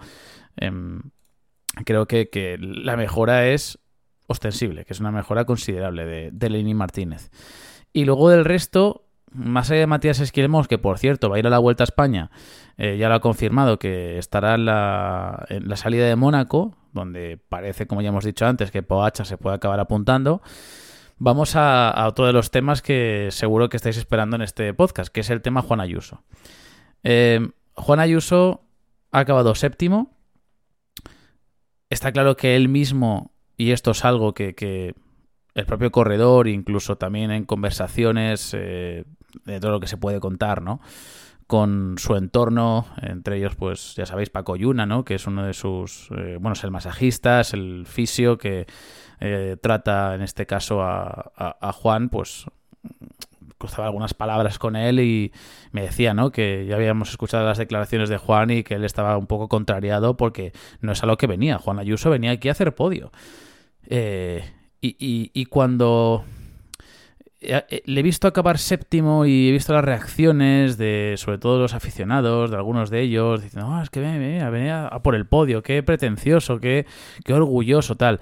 creo que la mejora es ostensible, que es una mejora considerable de Lenny Martínez. Y luego del resto, más allá de Matías Esquilmos, que por cierto va a ir a la Vuelta a España, ya lo ha confirmado que estará en la salida de Mónaco, donde parece, como ya hemos dicho antes, que Pogačar se puede acabar apuntando. Vamos a otro de los temas que seguro que estáis esperando en este podcast, que es el tema Juan Ayuso. Juan Ayuso ha acabado séptimo. Está claro que él mismo, y esto es algo que el propio corredor, incluso también en conversaciones de todo lo que se puede contar, ¿no?, con su entorno, entre ellos, pues ya sabéis, Paco Yuna, ¿no?, que es uno de sus, es el masajista, es el fisio que trata en este caso a Juan, pues cruzaba algunas palabras con él y me decía, ¿no?, que ya habíamos escuchado las declaraciones de Juan y que él estaba un poco contrariado porque no es a lo que venía. Juan Ayuso venía aquí a hacer podio. Y cuando le he visto acabar séptimo y he visto las reacciones de, sobre todo, los aficionados, de algunos de ellos, diciendo, es que venía a por el podio, qué pretencioso, qué orgulloso, tal.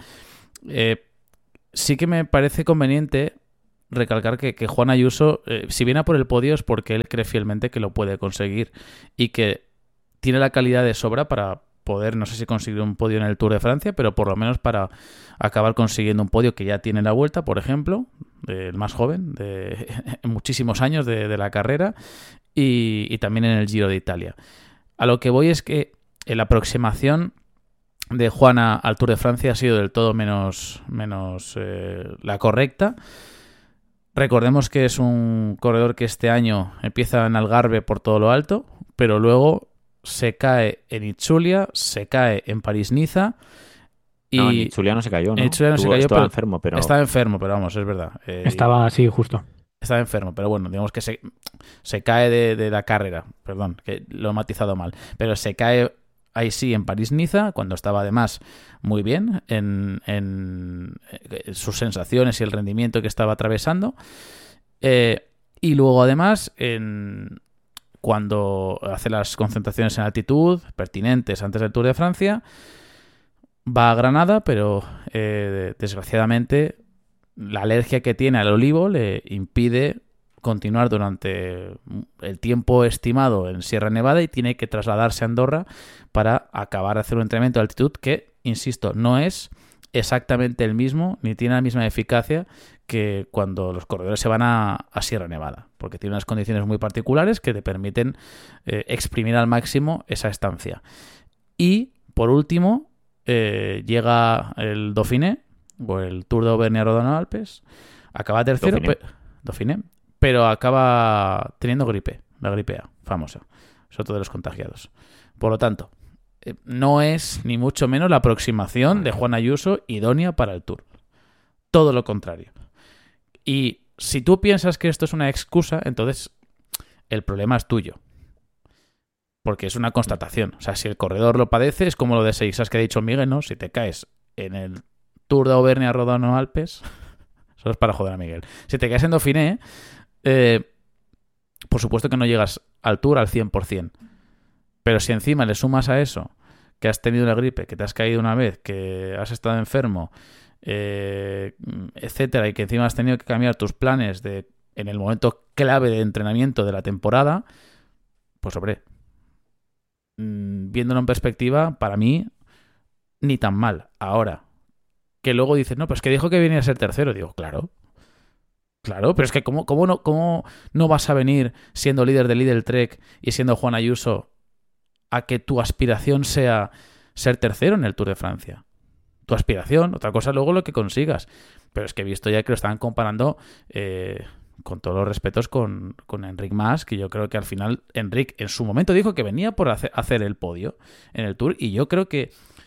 Sí que me parece conveniente recalcar que Juan Ayuso, si viene a por el podio es porque él cree fielmente que lo puede conseguir y que tiene la calidad de sobra para poder, no sé si conseguir un podio en el Tour de Francia, pero por lo menos para acabar consiguiendo un podio que ya tiene la Vuelta, por ejemplo, el más joven de muchísimos años de la carrera, y también en el Giro de Italia. A lo que voy es que la aproximación de Juana al Tour de Francia ha sido del todo menos la correcta. Recordemos que es un corredor que este año empieza en Algarve por todo lo alto, pero luego se cae en Itzulia, se cae en París-Niza. No, en Itzulia no se cayó, ¿no? En Itzulia no se cayó, estaba enfermo, pero... Estaba enfermo, pero vamos, es verdad. Estaba así, justo. Estaba enfermo, pero bueno, digamos que se cae de la carrera. Perdón, que lo he matizado mal. Pero se cae ahí sí en París-Niza, cuando estaba además muy bien en sus sensaciones y el rendimiento que estaba atravesando. Y luego además cuando hace las concentraciones en altitud pertinentes antes del Tour de Francia, va a Granada, pero desgraciadamente la alergia que tiene al olivo le impide continuar durante el tiempo estimado en Sierra Nevada y tiene que trasladarse a Andorra para acabar de hacer un entrenamiento de altitud que, insisto, no es exactamente el mismo ni tiene la misma eficacia que cuando los corredores se van a Sierra Nevada, porque tiene unas condiciones muy particulares que te permiten exprimir al máximo esa estancia. Y, por último, llega el Dauphiné, o el Tour de Auvernia-Rodano-Alpes, acaba tercero, Dauphiné, pero acaba teniendo gripe, la gripe A, famosa, es otro de los contagiados. Por lo tanto, no es ni mucho menos la aproximación de Juan Ayuso idónea para el Tour. Todo lo contrario. Y si tú piensas que esto es una excusa, entonces el problema es tuyo. Porque es una constatación. O sea, si el corredor lo padece, es como lo de Seixas que ha dicho Miguel, ¿no? Si te caes en el Tour de Auvernia-Rodano-Alpes, eso es para joder a Miguel. Si te caes en Dauphiné, por supuesto que no llegas al Tour al 100%. Pero si encima le sumas a eso que has tenido la gripe, que te has caído una vez, que has estado enfermo, etcétera, y que encima has tenido que cambiar tus planes en el momento clave de entrenamiento de la temporada, pues hombre, viéndolo en perspectiva, para mí ni tan mal. Ahora, que luego dices, no, pues que dijo que venía a ser tercero. Digo, claro, pero es que ¿cómo no vas a venir siendo líder del Lidl Trek y siendo Juan Ayuso a que tu aspiración sea ser tercero en el Tour de Francia? Tu aspiración, otra cosa luego lo que consigas. Pero es que he visto ya que lo están comparando, con todos los respetos, con Enric Mas, que yo creo que al final Enric en su momento dijo que venía por hacer el podio en el Tour, y yo creo que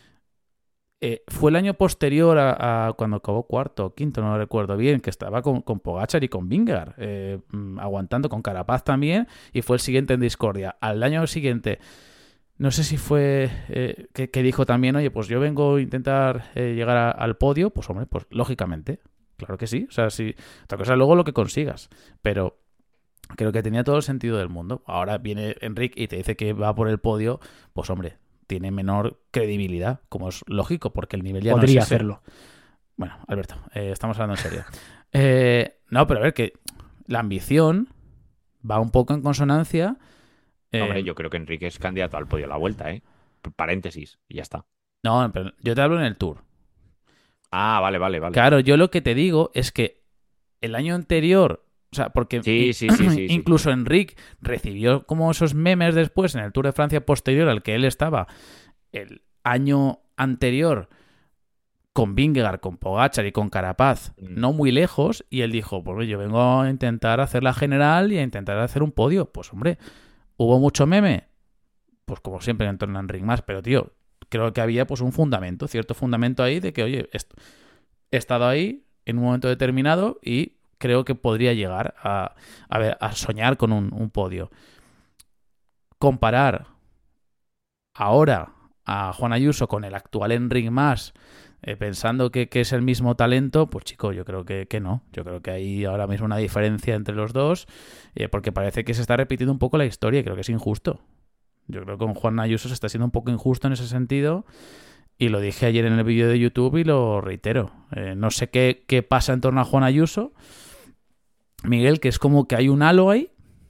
fue el año posterior a cuando acabó cuarto o quinto, no lo recuerdo bien, que estaba con Pogačar y con Vingegaard, aguantando con Carapaz también, y fue el siguiente en discordia. Al año siguiente, no sé si fue que dijo también, oye, pues yo vengo a intentar llegar al podio, pues hombre, pues lógicamente, claro que sí. O sea, sí, otra cosa es luego lo que consigas, pero creo que tenía todo el sentido del mundo. Ahora viene Enric y te dice que va por el podio, pues hombre, tiene menor credibilidad, como es lógico, porque el nivel ya podría no es ese. hacerlo. Bueno, Alberto, estamos hablando en serio. No, pero a ver, que la ambición va un poco en consonancia. Hombre, yo creo que Enrique es candidato al podio a la Vuelta, ¿eh? Paréntesis, y ya está. No, pero yo te hablo en el Tour. Ah, vale. Claro, yo lo que te digo es que el año anterior, o sea, porque Sí. incluso Enric recibió como esos memes después en el Tour de Francia posterior al que él estaba el año anterior con Vingegaard, con Pogačar y con Carapaz, no muy lejos, y él dijo, pues yo vengo a intentar hacer la general y a intentar hacer un podio. Pues hombre, ¿hubo mucho meme? Pues como siempre en torno a Enric Mas, pero tío, creo que había pues un fundamento, cierto fundamento ahí de que, oye, he estado ahí en un momento determinado y creo que podría llegar a soñar con un podio. Comparar ahora a Juan Ayuso con el actual Enric Mas, pensando que es el mismo talento, pues chico, yo creo que no. Yo creo que hay ahora mismo una diferencia entre los dos, porque parece que se está repitiendo un poco la historia y creo que es injusto. Yo creo que con Juan Ayuso se está siendo un poco injusto en ese sentido y lo dije ayer en el vídeo de YouTube y lo reitero. No sé qué pasa en torno a Juan Ayuso, Miguel, que es como que hay un halo ahí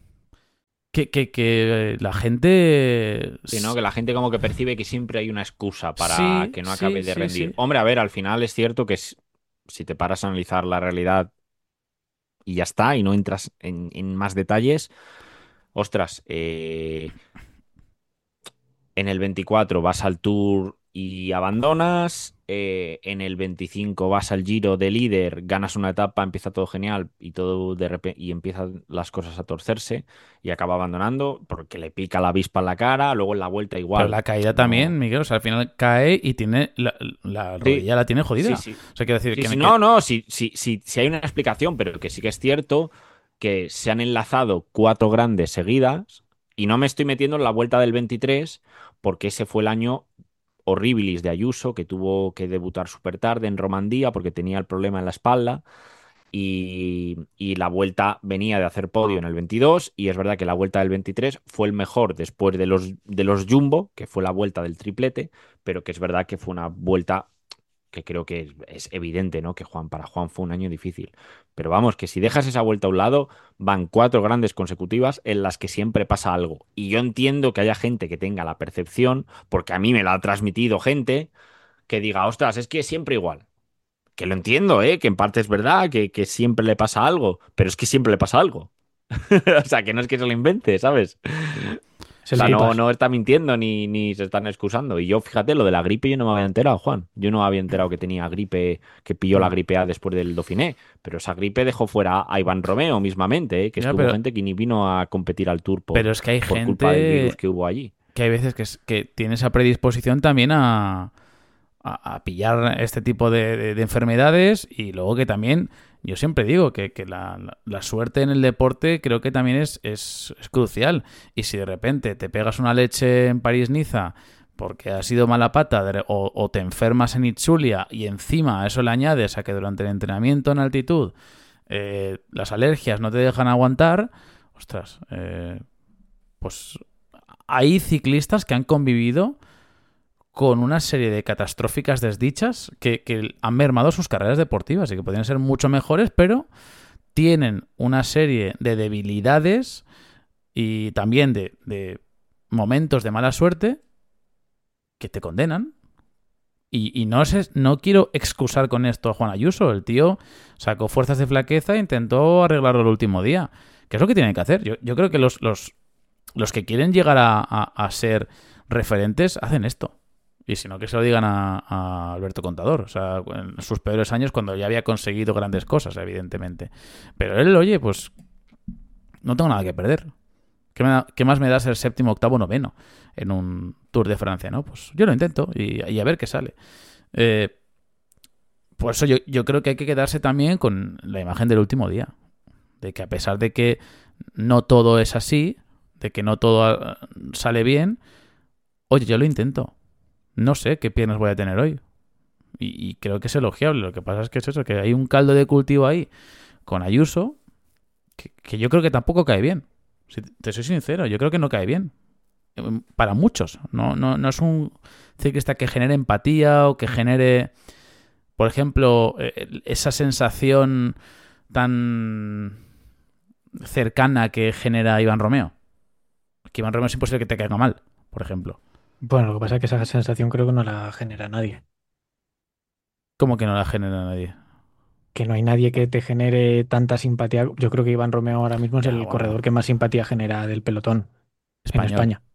que la gente... Sí, ¿no? Que la gente como que percibe que siempre hay una excusa para Sí, que no sí, acabe de sí, rendir. sí. Hombre, a ver, al final es cierto que si te paras a analizar la realidad y ya está, y no entras en más detalles, ostras, en el 24 vas al Tour y abandonas. En el 25 vas al Giro de líder, ganas una etapa, empieza todo genial y todo de repente y empiezan las cosas a torcerse y acaba abandonando porque le pica la avispa en la cara. Luego en la vuelta Pero igual. la caída No. también, Miguel, o sea, al final cae y tiene la Sí, rodilla la tiene jodida. sí, O sí. sea, quiero decir Sí, sí, que no, no, sí, sí, sí, sí hay una explicación, pero que sí que es cierto que se han enlazado cuatro grandes seguidas y no me estoy metiendo en la vuelta del 23 porque ese fue el año horribilis de Ayuso, que tuvo que debutar súper tarde en Romandía porque tenía el problema en la espalda y la vuelta venía de hacer podio en el 22 y es verdad que la vuelta del 23 fue el mejor después de los Jumbo, que fue la vuelta del triplete, pero que es verdad que fue una vuelta que creo que es evidente, ¿no? Que para Juan fue un año difícil. Pero vamos, que si dejas esa vuelta a un lado, van cuatro grandes consecutivas en las que siempre pasa algo. Y yo entiendo que haya gente que tenga la percepción, porque a mí me la ha transmitido gente, que diga, ostras, es que es siempre igual. Que lo entiendo, ¿eh? Que en parte es verdad, que siempre le pasa algo, pero es que siempre le pasa algo. O sea, que no es que se lo invente, ¿sabes? Es O el sea, no, pipas. no está mintiendo ni se están excusando. Y yo, fíjate, lo de la gripe yo no me había enterado, Juan. Yo no había enterado que tenía gripe, que pilló la Mm. gripe A después del Dauphiné. Pero esa gripe dejó fuera a Iván Romeo mismamente, ¿eh? Que Ya, estuvo gente que ni vino a competir al Tour pero es que hay por culpa del virus gente que hubo allí. que hay veces que tiene esa predisposición también a pillar este tipo de enfermedades y luego que también, yo siempre digo que la suerte en el deporte creo que también es crucial. Y si de repente te pegas una leche en París-Niza porque has sido mala pata o te enfermas en Itzulia y encima a eso le añades a que durante el entrenamiento en altitud las alergias no te dejan aguantar, ostras, pues hay ciclistas que han convivido con una serie de catastróficas desdichas que han mermado sus carreras deportivas y que podrían ser mucho mejores, pero tienen una serie de debilidades y también de momentos de mala suerte que te condenan. Y no quiero excusar con esto a Juan Ayuso. El tío sacó fuerzas de flaqueza e intentó arreglarlo el último día. ¿Qué es lo que tienen que hacer? Yo creo que los que quieren llegar a ser referentes hacen esto. Y si no, que se lo digan a Alberto Contador. O sea, en sus peores años cuando ya había conseguido grandes cosas, evidentemente. Pero él, oye, pues no tengo nada que perder. ¿Qué más me da ser séptimo, octavo, noveno en un Tour de Francia, no? Pues yo lo intento y a ver qué sale. Por eso yo creo que hay que quedarse también con la imagen del último día. De que a pesar de que no todo es así, de que no todo sale bien, oye, yo lo intento. No sé qué piernas voy a tener hoy. Y creo que es elogiable. Lo que pasa es que es eso, que hay un caldo de cultivo ahí con Ayuso que yo creo que tampoco cae bien. Si te soy sincero, yo creo que no cae bien. Para muchos. No es un ciclista que genere empatía o que genere, por ejemplo, esa sensación tan cercana que genera Iván Romeo. Que Iván Romeo es imposible que te caiga mal, por ejemplo. Bueno, lo que pasa es que esa sensación creo que no la genera nadie. ¿Cómo que no la genera nadie? Que no hay nadie que te genere tanta simpatía. Yo creo que Iván Romeo ahora mismo es Ya, el bueno, corredor que más simpatía genera del pelotón en español. España.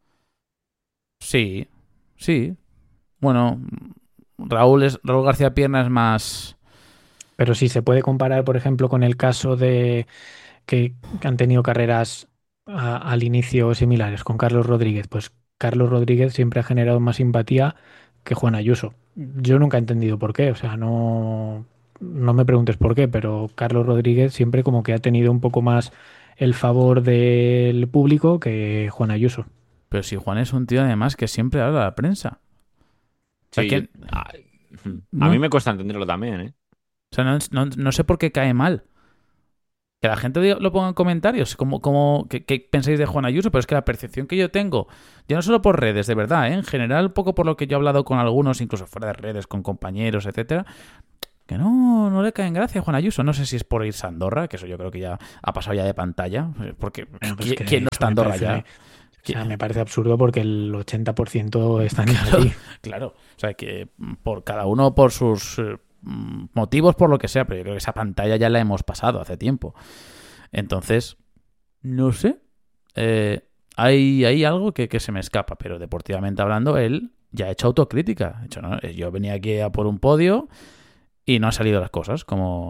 Sí, sí. Bueno, Raúl García Pierna es más... Pero si se puede comparar, por ejemplo, con el caso de que han tenido carreras al inicio similares con Carlos Rodríguez, pues Carlos Rodríguez siempre ha generado más simpatía que Juan Ayuso. Yo nunca he entendido por qué, o sea, no. no me preguntes por qué, pero Carlos Rodríguez siempre como que ha tenido un poco más el favor del público que Juan Ayuso. Pero si Juan es un tío además que siempre habla a la prensa. O sea, Sí, que a no, mí me cuesta entenderlo también, ¿eh? o sea, no sé por qué cae mal. Que la gente lo ponga en comentarios, ¿qué pensáis de Juan Ayuso? Pero es que la percepción que yo tengo, ya no solo por redes, de verdad, ¿eh? En general, un poco por lo que yo he hablado con algunos, incluso fuera de redes, con compañeros, etcétera, que no le cae en gracia a Juan Ayuso. No sé si es por irse a Andorra, que eso yo creo que ya ha pasado ya de pantalla, porque Bueno, pues es que ¿quién no está eso en me Andorra parece, ya? o sea, me parece absurdo porque el 80% están Claro, allí. claro. O sea, que por cada uno por sus motivos, por lo que sea, pero yo creo que esa pantalla ya la hemos pasado hace tiempo. Entonces, no sé. Hay algo que se me escapa, pero deportivamente hablando, él ya ha hecho autocrítica. Ha dicho, ¿no? Yo venía aquí a por un podio y no han salido las cosas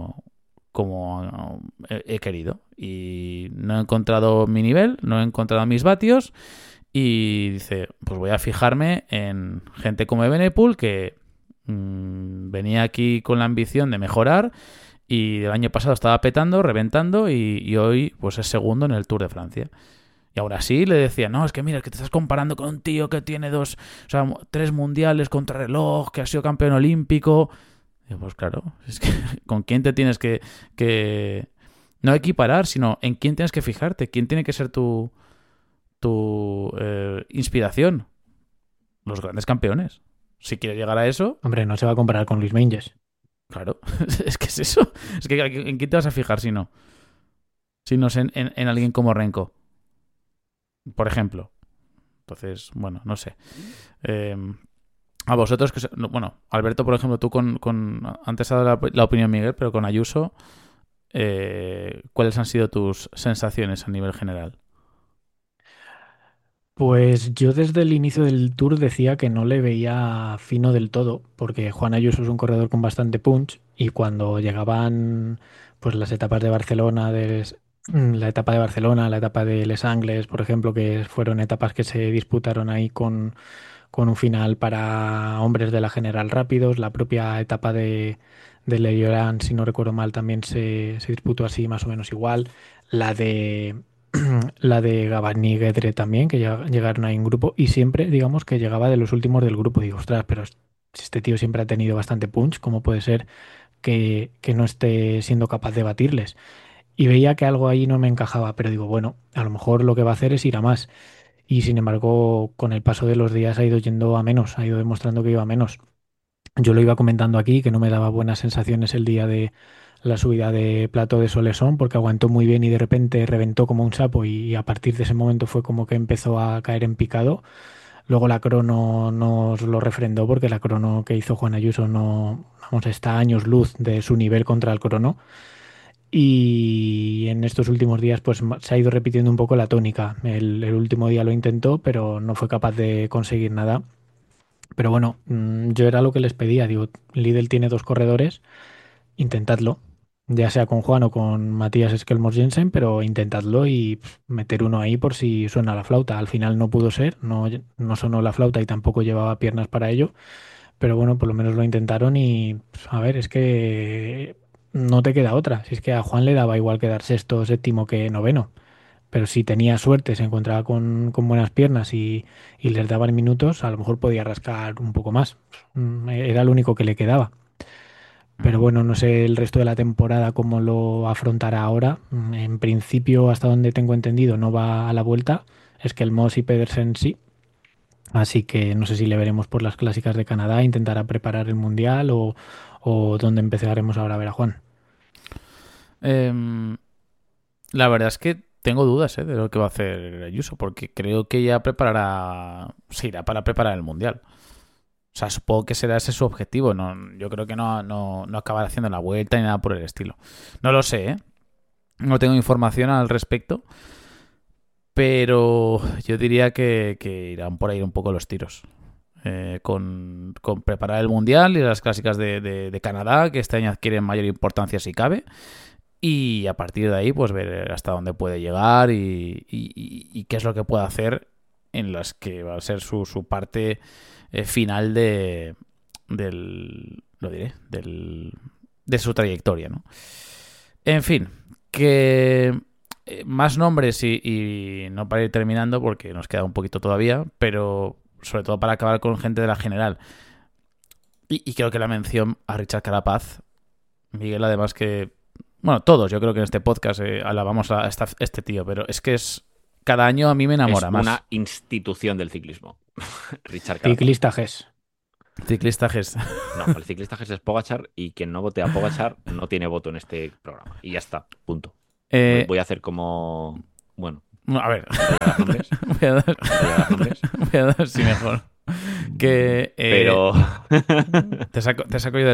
como he querido. Y no he encontrado mi nivel, no he encontrado mis vatios. Y dice, pues voy a fijarme en gente como Evenepoel que venía aquí con la ambición de mejorar y el año pasado estaba petando, reventando y hoy pues es segundo en el Tour de Francia. Y aún así le decía, no, es que mira, es que te estás comparando con un tío que tiene tres mundiales contrarreloj, que ha sido campeón olímpico. Y pues claro, es que ¿con quién te tienes que no equiparar, sino en quién tienes que fijarte? ¿Quién tiene que ser tu inspiración? Los grandes campeones. Si quieres llegar a eso, Hombre, no se va a comparar con Luis Menges. claro, es que es eso. Es que ¿en quién te vas a fijar si no? Si no es en alguien como Renko, por ejemplo. Entonces, bueno, no sé. Eh, a vosotros, bueno, Alberto, por ejemplo, tú antes ha dado la opinión Miguel, pero con Ayuso, ¿cuáles han sido tus sensaciones a nivel general? Pues yo desde el inicio del Tour decía que no le veía fino del todo, porque Juan Ayuso es un corredor con bastante punch y cuando llegaban pues las etapas de Barcelona, la etapa de Barcelona, la etapa de Les Angles, por ejemplo, que fueron etapas que se disputaron ahí con un final para hombres de la general rápidos, la propia etapa de Le Llorant, si no recuerdo mal, también se disputó así más o menos igual, la de la de Gabani y Guedre también, que llegaron ahí en grupo y siempre, digamos, que llegaba de los últimos del grupo. Digo, ostras, pero si este tío siempre ha tenido bastante punch, ¿cómo puede ser que no esté siendo capaz de batirles? Y veía que algo ahí no me encajaba, pero digo, bueno, a lo mejor lo que va a hacer es ir a más. Y sin embargo, con el paso de los días ha ido yendo a menos, ha ido demostrando que iba a menos. Yo lo iba comentando aquí, que no me daba buenas sensaciones el día de la subida de Plato de Solesón, porque aguantó muy bien y de repente reventó como un sapo y a partir de ese momento fue como que empezó a caer en picado. Luego la crono nos lo refrendó porque la crono que hizo Juan Ayuso no, vamos, está a años luz de su nivel contra el crono. Y en estos últimos días pues se ha ido repitiendo un poco la tónica. El último día lo intentó, pero no fue capaz de conseguir nada. Pero bueno, yo era lo que les pedía. Digo, Lidl tiene dos corredores, intentadlo. Ya sea con Juan o con Matías Eskelmos Jensen, pero intentadlo y meter uno ahí por si suena la flauta. Al final no pudo ser, no sonó la flauta y tampoco llevaba piernas para ello. Pero bueno, por lo menos lo intentaron y a ver, es que no te queda otra. Si es que a Juan le daba igual quedar sexto, séptimo que noveno. Pero si tenía suerte, se encontraba con buenas piernas y les daban minutos, a lo mejor podía rascar un poco más. Era lo único que le quedaba. Pero bueno, no sé el resto de la temporada cómo lo afrontará ahora. En principio, hasta donde tengo entendido, no va a la vuelta. Es que el Moss y Pedersen sí. Así que no sé si le veremos por las clásicas de Canadá, intentará preparar el Mundial o dónde empezaremos ahora a ver a Juan. Em, la verdad es que tengo dudas de lo que va a hacer Ayuso, porque creo que ya se irá para preparar el Mundial. O sea, supongo que será ese su objetivo. No, yo creo que no acabará haciendo la vuelta ni nada por el estilo. No lo sé, ¿eh? No tengo información al respecto, pero yo diría que irán por ahí un poco los tiros. Con preparar el Mundial y las clásicas de Canadá, que este año adquieren mayor importancia si cabe. Y a partir de ahí, pues ver hasta dónde puede llegar y qué es lo que puede hacer en las que va a ser su parte final lo diré, de su trayectoria, ¿no? En fin, que más nombres y no para ir terminando porque nos queda un poquito todavía, pero sobre todo para acabar con gente de la general. Y creo que la mención a Richard Carapaz, Miguel, además que... Bueno, todos, yo creo que en este podcast alabamos a este tío, pero es que cada año a mí me enamora es más. Una institución del ciclismo. Richard Carapaz. Ciclista GES. Ciclista GES. No, el ciclista GES es Pogačar y quien no vote a Pogačar no tiene voto en este programa. Y ya está, punto. Voy a hacer como... Bueno. A ver. Voy a dar sí, mejor. Que, pero... te saco yo